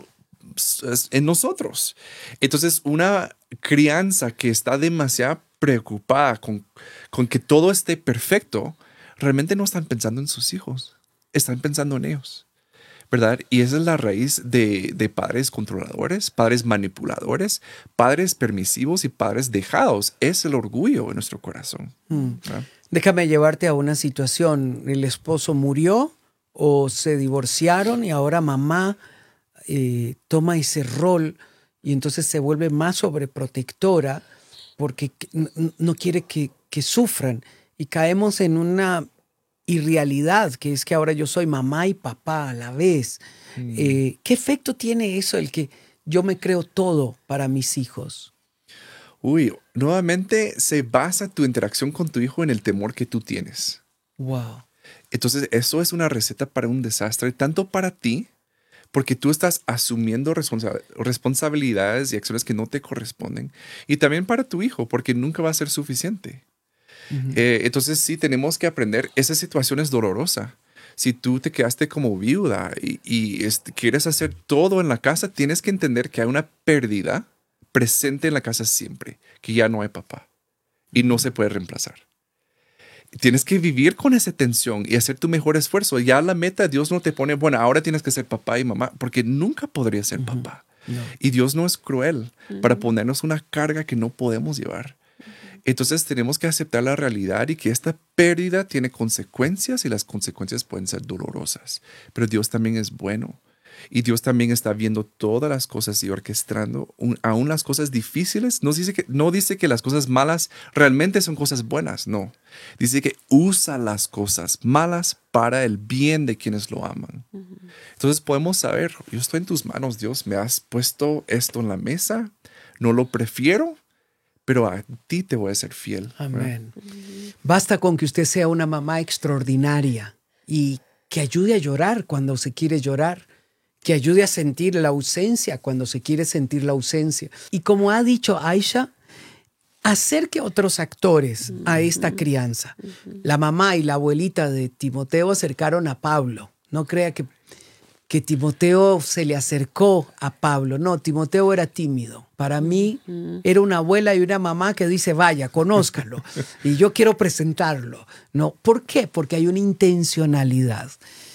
en nosotros. Entonces, una crianza que está demasiado preocupada con, con que todo esté perfecto, realmente no están pensando en sus hijos, están pensando en ellos, ¿verdad? Y esa es la raíz de, de padres controladores, padres manipuladores, padres permisivos y padres dejados. Es el orgullo en nuestro corazón. Mm. Déjame llevarte a una situación. El esposo murió o se divorciaron y ahora mamá eh, toma ese rol y entonces se vuelve más sobreprotectora porque no quiere que, que sufran y caemos en una irrealidad, que es que ahora yo soy mamá y papá a la vez. Mm. Eh, ¿Qué efecto tiene eso, el que yo me creo todo para mis hijos? Uy, nuevamente se basa tu interacción con tu hijo en el temor que tú tienes. Wow. Entonces, eso es una receta para un desastre, tanto para ti, porque tú estás asumiendo responsa- responsabilidades y acciones que no te corresponden, y también para tu hijo, porque nunca va a ser suficiente. Uh-huh. Eh, entonces sí, tenemos que aprender. Esa situación es dolorosa. Si tú te quedaste como viuda y, y este, quieres hacer todo en la casa, tienes que entender que hay una pérdida presente en la casa siempre, que ya no hay papá y no se puede reemplazar. Tienes que vivir con esa tensión y hacer tu mejor esfuerzo. Ya la meta, Dios no te pone, bueno, ahora tienes que ser papá y mamá, porque nunca podría ser uh-huh. papá. No. Y Dios no es cruel uh-huh. para ponernos una carga que no podemos llevar. Entonces tenemos que aceptar la realidad y que esta pérdida tiene consecuencias y las consecuencias pueden ser dolorosas. Pero Dios también es bueno y Dios también está viendo todas las cosas y orquestando un, aún las cosas difíciles. No dice, que, no dice que las cosas malas realmente son cosas buenas, no. Dice que usa las cosas malas para el bien de quienes lo aman. Uh-huh. Entonces podemos saber, yo estoy en tus manos, Dios, me has puesto esto en la mesa, no lo prefiero, pero a ti te voy a ser fiel. Amén. ¿Verdad? Basta con que usted sea una mamá extraordinaria y que ayude a llorar cuando se quiere llorar, que ayude a sentir la ausencia cuando se quiere sentir la ausencia. Y como ha dicho Aisha, acerque otros actores a esta crianza. La mamá y la abuelita de Timoteo acercaron a Pablo. No crea que que Timoteo se le acercó a Pablo. No, Timoteo era tímido. Para mí era una abuela y una mamá que dice, vaya, conózcalo. Y yo quiero presentarlo. No, ¿por qué? Porque hay una intencionalidad.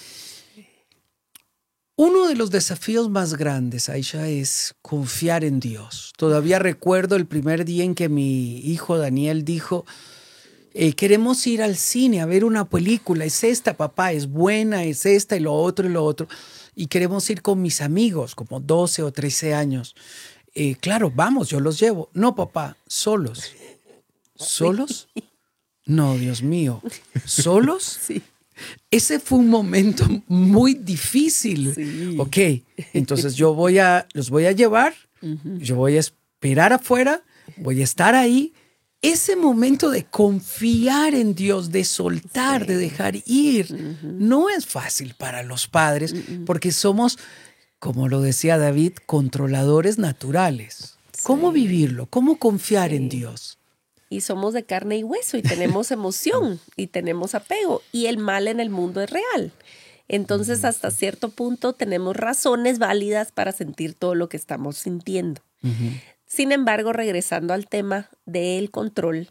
Uno de los desafíos más grandes, Aisha, es confiar en Dios. Todavía recuerdo el primer día en que mi hijo Daniel dijo, eh, queremos ir al cine a ver una película. Es esta, papá, es buena, es esta y lo otro y lo otro. Y queremos ir con mis amigos, como doce o trece años. Eh, claro, vamos, yo los llevo. No, papá, solos. ¿Solos? No, Dios mío. ¿Solos? Sí. Ese fue un momento muy difícil. Sí. Ok, entonces yo voy a, los voy a llevar, uh-huh. yo voy a esperar afuera, voy a estar ahí. Ese momento de confiar en Dios, de soltar, sí. de dejar ir, uh-huh. no es fácil para los padres uh-huh. porque somos, como lo decía David, controladores naturales. Sí. ¿Cómo vivirlo? ¿Cómo confiar sí. en Dios? Y somos de carne y hueso y tenemos emoción y tenemos apego y el mal en el mundo es real. Entonces, hasta cierto punto tenemos razones válidas para sentir todo lo que estamos sintiendo. Uh-huh. Sin embargo, regresando al tema del control,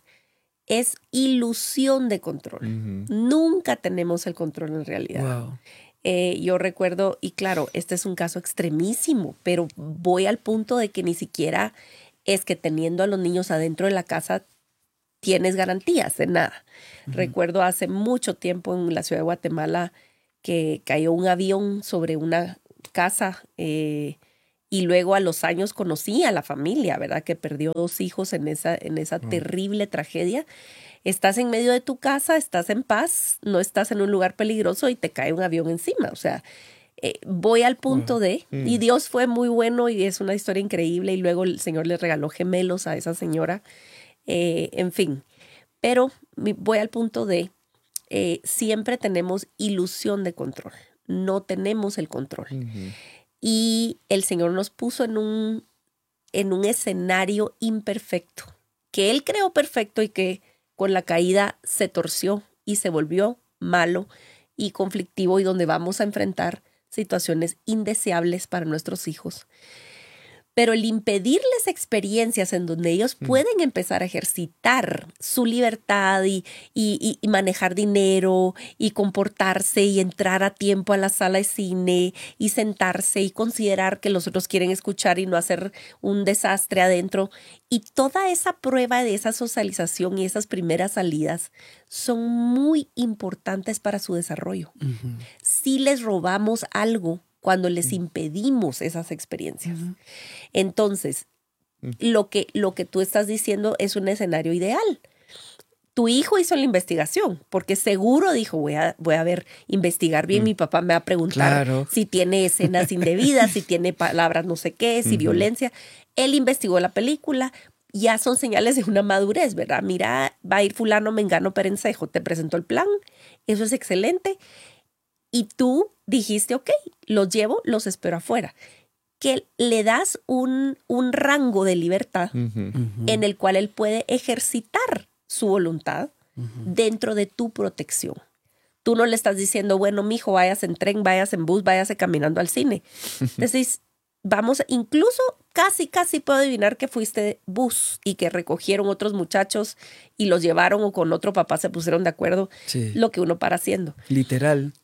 es ilusión de control. Uh-huh. Nunca tenemos el control en realidad. Wow. Eh, yo recuerdo, y claro, este es un caso extremísimo, pero voy al punto de que ni siquiera es que teniendo a los niños adentro de la casa tienes garantías de nada. Uh-huh. Recuerdo hace mucho tiempo en la ciudad de Guatemala que cayó un avión sobre una casa eh, y luego a los años conocí a la familia, ¿verdad? Que perdió dos hijos en esa, en esa uh-huh. terrible tragedia. Estás en medio de tu casa, estás en paz, no estás en un lugar peligroso y te cae un avión encima. O sea, eh, voy al punto uh-huh. de... Uh-huh. Y Dios fue muy bueno y es una historia increíble y luego el Señor le regaló gemelos a esa señora. Eh, en fin, pero voy al punto de eh, siempre tenemos ilusión de control, no tenemos el control. Uh-huh. Y el Señor nos puso en un, en un escenario imperfecto, que Él creó perfecto y que con la caída se torció y se volvió malo y conflictivo y donde vamos a enfrentar situaciones indeseables para nuestros hijos. Pero el impedirles experiencias en donde ellos mm. pueden empezar a ejercitar su libertad y, y, y manejar dinero y comportarse y entrar a tiempo a la sala de cine y sentarse y considerar que los otros quieren escuchar y no hacer un desastre adentro. Y toda esa prueba de esa socialización y esas primeras salidas son muy importantes para su desarrollo. Uh-huh. Si les robamos algo cuando les impedimos esas experiencias. Uh-huh. Entonces, uh-huh. lo que, lo que tú estás diciendo es un escenario ideal. Tu hijo hizo la investigación, porque seguro dijo, voy a, voy a ver, investigar bien, uh-huh. mi papá me va a preguntar claro. si tiene escenas indebidas, si tiene palabras no sé qué, si uh-huh. violencia. Él investigó la película, ya son señales de una madurez, ¿verdad? Mira, va a ir fulano, mengano, perencejo, te presentó el plan, eso es excelente. Y tú dijiste, ok, los llevo, los espero afuera. Que le das un, un rango de libertad uh-huh. en el cual él puede ejercitar su voluntad uh-huh. dentro de tu protección. Tú no le estás diciendo, bueno, mijo, vayas en tren, vayas en bus, váyase caminando al cine. Decís, vamos, incluso casi, casi puedo adivinar que fuiste bus y que recogieron otros muchachos y los llevaron o con otro papá se pusieron de acuerdo. Sí. Lo que uno para haciendo. Literal.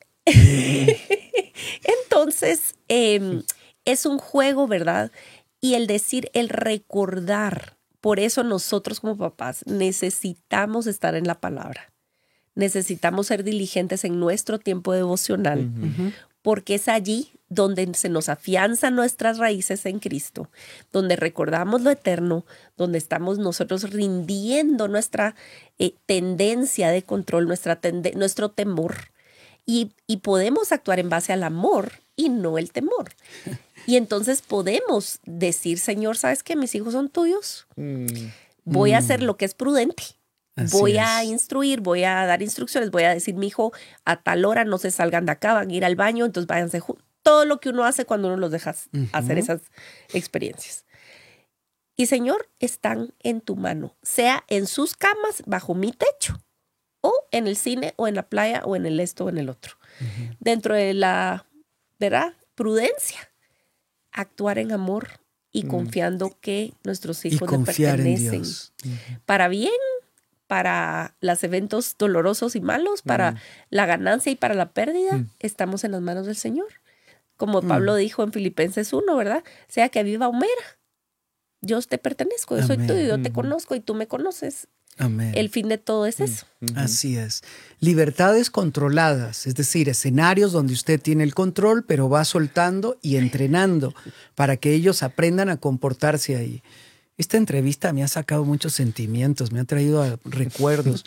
Entonces, eh, es un juego, ¿verdad? Y el decir, el recordar. Por eso nosotros como papás necesitamos estar en la palabra. Necesitamos ser diligentes en nuestro tiempo devocional, uh-huh. porque es allí donde se nos afianzan nuestras raíces en Cristo, donde recordamos lo eterno, donde estamos nosotros rindiendo nuestra eh, tendencia de control, nuestra tende- nuestro temor. Y, y podemos actuar en base al amor y no el temor. Y entonces podemos decir, Señor, ¿sabes qué? Mis hijos son tuyos. Mm. Voy a hacer lo que es prudente. Así voy es. a instruir, voy a dar instrucciones, voy a decir, mi hijo, a tal hora no se salgan de acá, van a ir al baño, entonces váyanse juntos. Todo lo que uno hace cuando uno los deja uh-huh. hacer esas experiencias. Y Señor, están en tu mano, sea en sus camas, bajo mi techo, o en el cine, o en la playa, o en el esto, o en el otro. Uh-huh. Dentro de la, ¿verdad? Prudencia, actuar en amor y uh-huh. confiando que nuestros hijos le pertenecen. Uh-huh. Para bien, para los eventos dolorosos y malos, para uh-huh. la ganancia y para la pérdida, uh-huh. estamos en las manos del Señor. Como uh-huh. Pablo dijo en Filipenses uno, ¿verdad? Sea que viva o muera, yo te pertenezco, yo Amén. soy tuyo, yo uh-huh. te conozco y tú me conoces. Amén. El fin de todo es eso. Uh-huh. Así es. Libertades controladas, es decir, escenarios donde usted tiene el control, pero va soltando y entrenando para que ellos aprendan a comportarse ahí. Esta entrevista me ha sacado muchos sentimientos, me ha traído a recuerdos.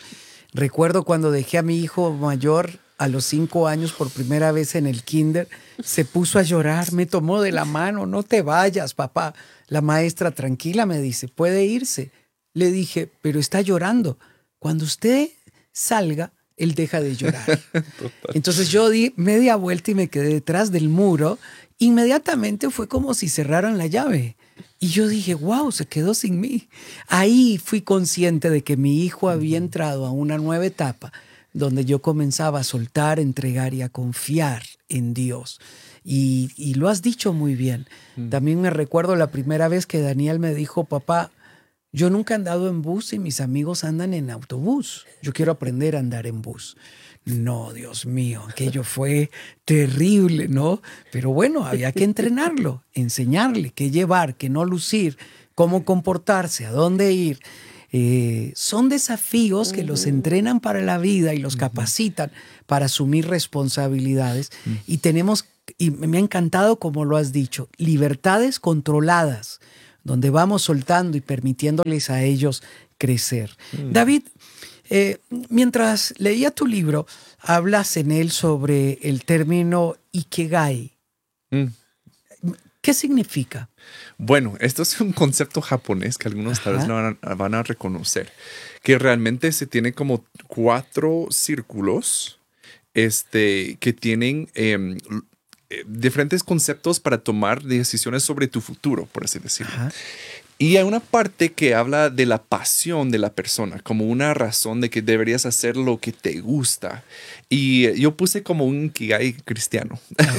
Recuerdo cuando dejé a mi hijo mayor a los cinco años por primera vez en el kinder, se puso a llorar, me tomó de la mano, no te vayas, papá. La maestra, tranquila, me dice, puede irse. Le dije, pero está llorando. Cuando usted salga, él deja de llorar. Entonces yo di media vuelta y me quedé detrás del muro. Inmediatamente fue como si cerraran la llave. Y yo dije, wow, se quedó sin mí. Ahí fui consciente de que mi hijo había entrado a una nueva etapa donde yo comenzaba a soltar, entregar y a confiar en Dios. Y, y lo has dicho muy bien. Mm. También me recuerdo la primera vez que Daniel me dijo, papá, yo nunca he andado en bus y mis amigos andan en autobús. Yo quiero aprender a andar en bus. No, Dios mío, aquello fue terrible, ¿no? Pero bueno, había que entrenarlo, enseñarle qué llevar, qué no lucir, cómo comportarse, a dónde ir. Eh, son desafíos que los entrenan para la vida y los capacitan para asumir responsabilidades. Y tenemos, y me ha encantado como lo has dicho, libertades controladas, donde vamos soltando y permitiéndoles a ellos crecer. Mm. David, eh, mientras leía tu libro, hablas en él sobre el término Ikigai. Mm. ¿Qué significa? Bueno, esto es un concepto japonés que algunos tal vez no van a, van a reconocer, que realmente se tiene como cuatro círculos este, que tienen eh, diferentes conceptos para tomar decisiones sobre tu futuro, por así decirlo. Ajá. Y hay una parte que habla de la pasión de la persona, como una razón de que deberías hacer lo que te gusta. Y yo puse como un Ikigai cristiano.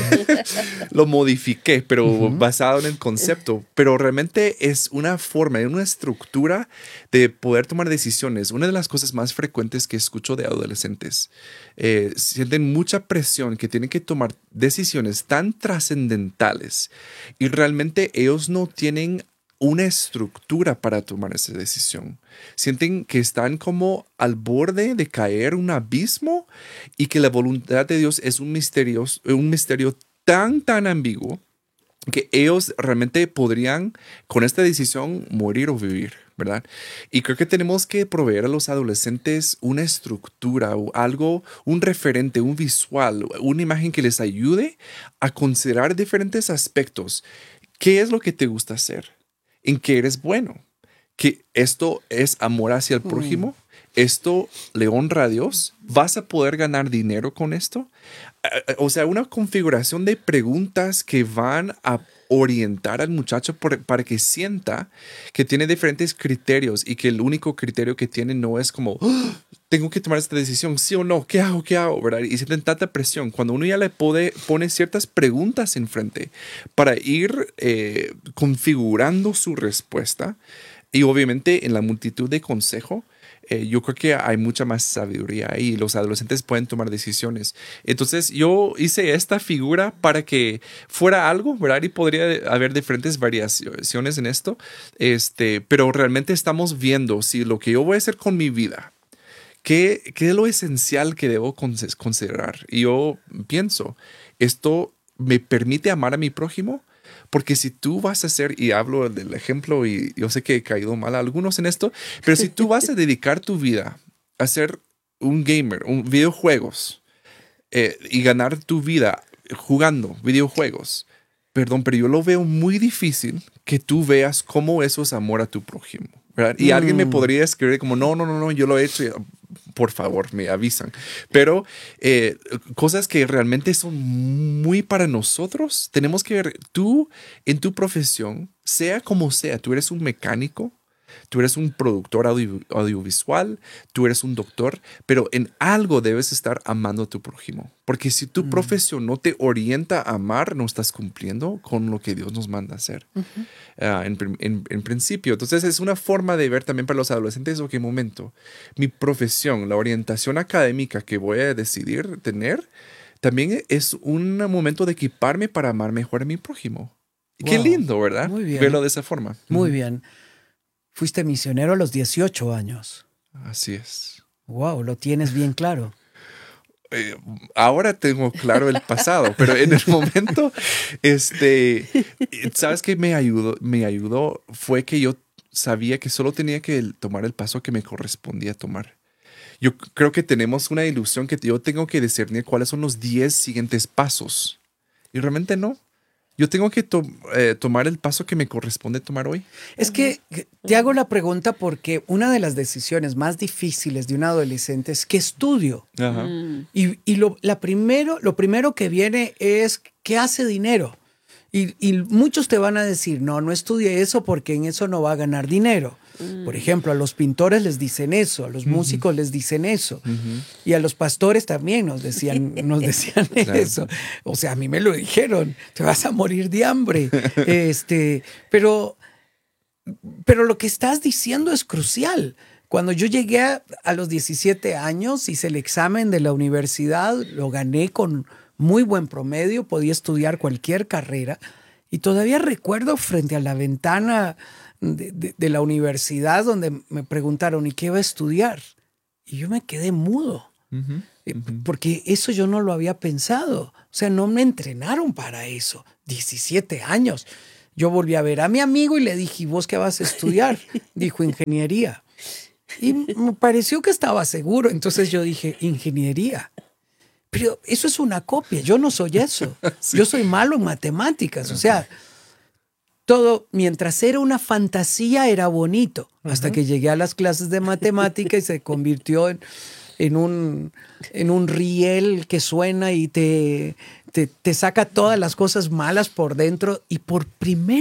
Lo modifiqué, pero uh-huh. basado en el concepto. Pero realmente es una forma, una estructura de poder tomar decisiones. Una de las cosas más frecuentes que escucho de adolescentes, eh, sienten mucha presión que tienen que tomar decisiones tan trascendentales y realmente ellos no tienen una estructura para tomar esa decisión. Sienten que están como al borde de caer un abismo y que la voluntad de Dios es un misterio, un misterio tan, tan ambiguo que ellos realmente podrían con esta decisión morir o vivir, ¿verdad? Y creo que tenemos que proveer a los adolescentes una estructura o algo, un referente, un visual, una imagen que les ayude a considerar diferentes aspectos. ¿Qué es lo que te gusta hacer? ¿En qué eres bueno? ¿Que esto es amor hacia el prójimo? Mm. ¿Esto le honra a Dios? ¿Vas a poder ganar dinero con esto? O sea, una configuración de preguntas que van a orientar al muchacho por, para que sienta que tiene diferentes criterios y que el único criterio que tiene no es como, oh, tengo que tomar esta decisión, sí o no, ¿qué hago? ¿Qué hago? ¿Verdad? Y sienten tanta presión. Cuando uno ya le pone, pone ciertas preguntas enfrente para ir eh, configurando su respuesta y obviamente en la multitud de consejos, Eh, yo creo que hay mucha más sabiduría ahí. Los adolescentes pueden tomar decisiones. Entonces yo hice esta figura para que fuera algo, ¿verdad? Y podría haber diferentes variaciones en esto. Este, pero realmente estamos viendo si lo que yo voy a hacer con mi vida, ¿qué, qué es lo esencial que debo considerar? Y yo pienso, ¿esto me permite amar a mi prójimo? Porque si tú vas a hacer, y hablo del ejemplo, y yo sé que he caído mal a algunos en esto, pero si tú vas a dedicar tu vida a ser un gamer, un videojuegos, eh, y ganar tu vida jugando videojuegos, perdón, pero yo lo veo muy difícil que tú veas cómo eso es amor a tu prójimo, ¿verdad? Y mm. alguien me podría escribir como, no, no, no, no, yo lo he hecho. Por favor, me avisan. Pero eh, cosas que realmente son muy para nosotros, tenemos que ver, tú en tu profesión, sea como sea, tú eres un mecánico, tú eres un productor audio, audiovisual, tú eres un doctor, pero en algo debes estar amando a tu prójimo. Porque si tu mm. profesión no te orienta a amar, no estás cumpliendo con lo que Dios nos manda a hacer. Uh-huh. uh, en, en, en principio. Entonces es una forma de ver también para los adolescentes, ok, momento, mi profesión, la orientación académica que voy a decidir tener, también es un momento de equiparme para amar mejor a mi prójimo. Wow. Qué lindo, ¿verdad? Muy bien. Verlo de esa forma. Muy uh-huh. bien. Fuiste misionero a los dieciocho años. Así es. Wow, lo tienes bien claro. Eh, ahora tengo claro el pasado, pero en el momento, este, ¿sabes qué me ayudó? Me ayudó fue que yo sabía que solo tenía que tomar el paso que me correspondía tomar. yo creo que tenemos una ilusión que yo tengo que discernir cuáles son los diez siguientes pasos. Y realmente no. Yo tengo que to- eh, tomar el paso que me corresponde tomar hoy. Es que te hago la pregunta porque una de las decisiones más difíciles de un adolescente es ¿qué estudio? Ajá. Y, y lo, la primero, lo primero que viene es ¿qué hace dinero? Y, y muchos te van a decir, no, no estudie eso porque en eso no va a ganar dinero. Mm. Por ejemplo, a los pintores les dicen eso, a los músicos uh-huh. les dicen eso. Uh-huh. Y a los pastores también nos decían, nos decían claro. eso. O sea, a mí me lo dijeron, te vas a morir de hambre. este, pero, pero lo que estás diciendo es crucial. Cuando yo llegué a, a los diecisiete años, hice el examen de la universidad, lo gané con muy buen promedio, podía estudiar cualquier carrera y todavía recuerdo frente a la ventana de, de, de la universidad donde me preguntaron ¿y qué va a estudiar? Y yo me quedé mudo, uh-huh, uh-huh. porque eso yo no lo había pensado, o sea, no me entrenaron para eso, diecisiete años. Yo volví a ver a mi amigo y le dije, ¿y vos qué vas a estudiar? Dijo ingeniería. Y me pareció que estaba seguro, entonces yo dije, ingeniería. Pero eso es una copia, yo no soy eso. Sí. Yo soy malo en matemáticas. O sea, todo, mientras era una fantasía, era bonito. Uh-huh. Hasta que llegué a las clases de matemática y se convirtió en, en, un, en un riel que suena y te, te, te saca todas las cosas malas por dentro. Y por primera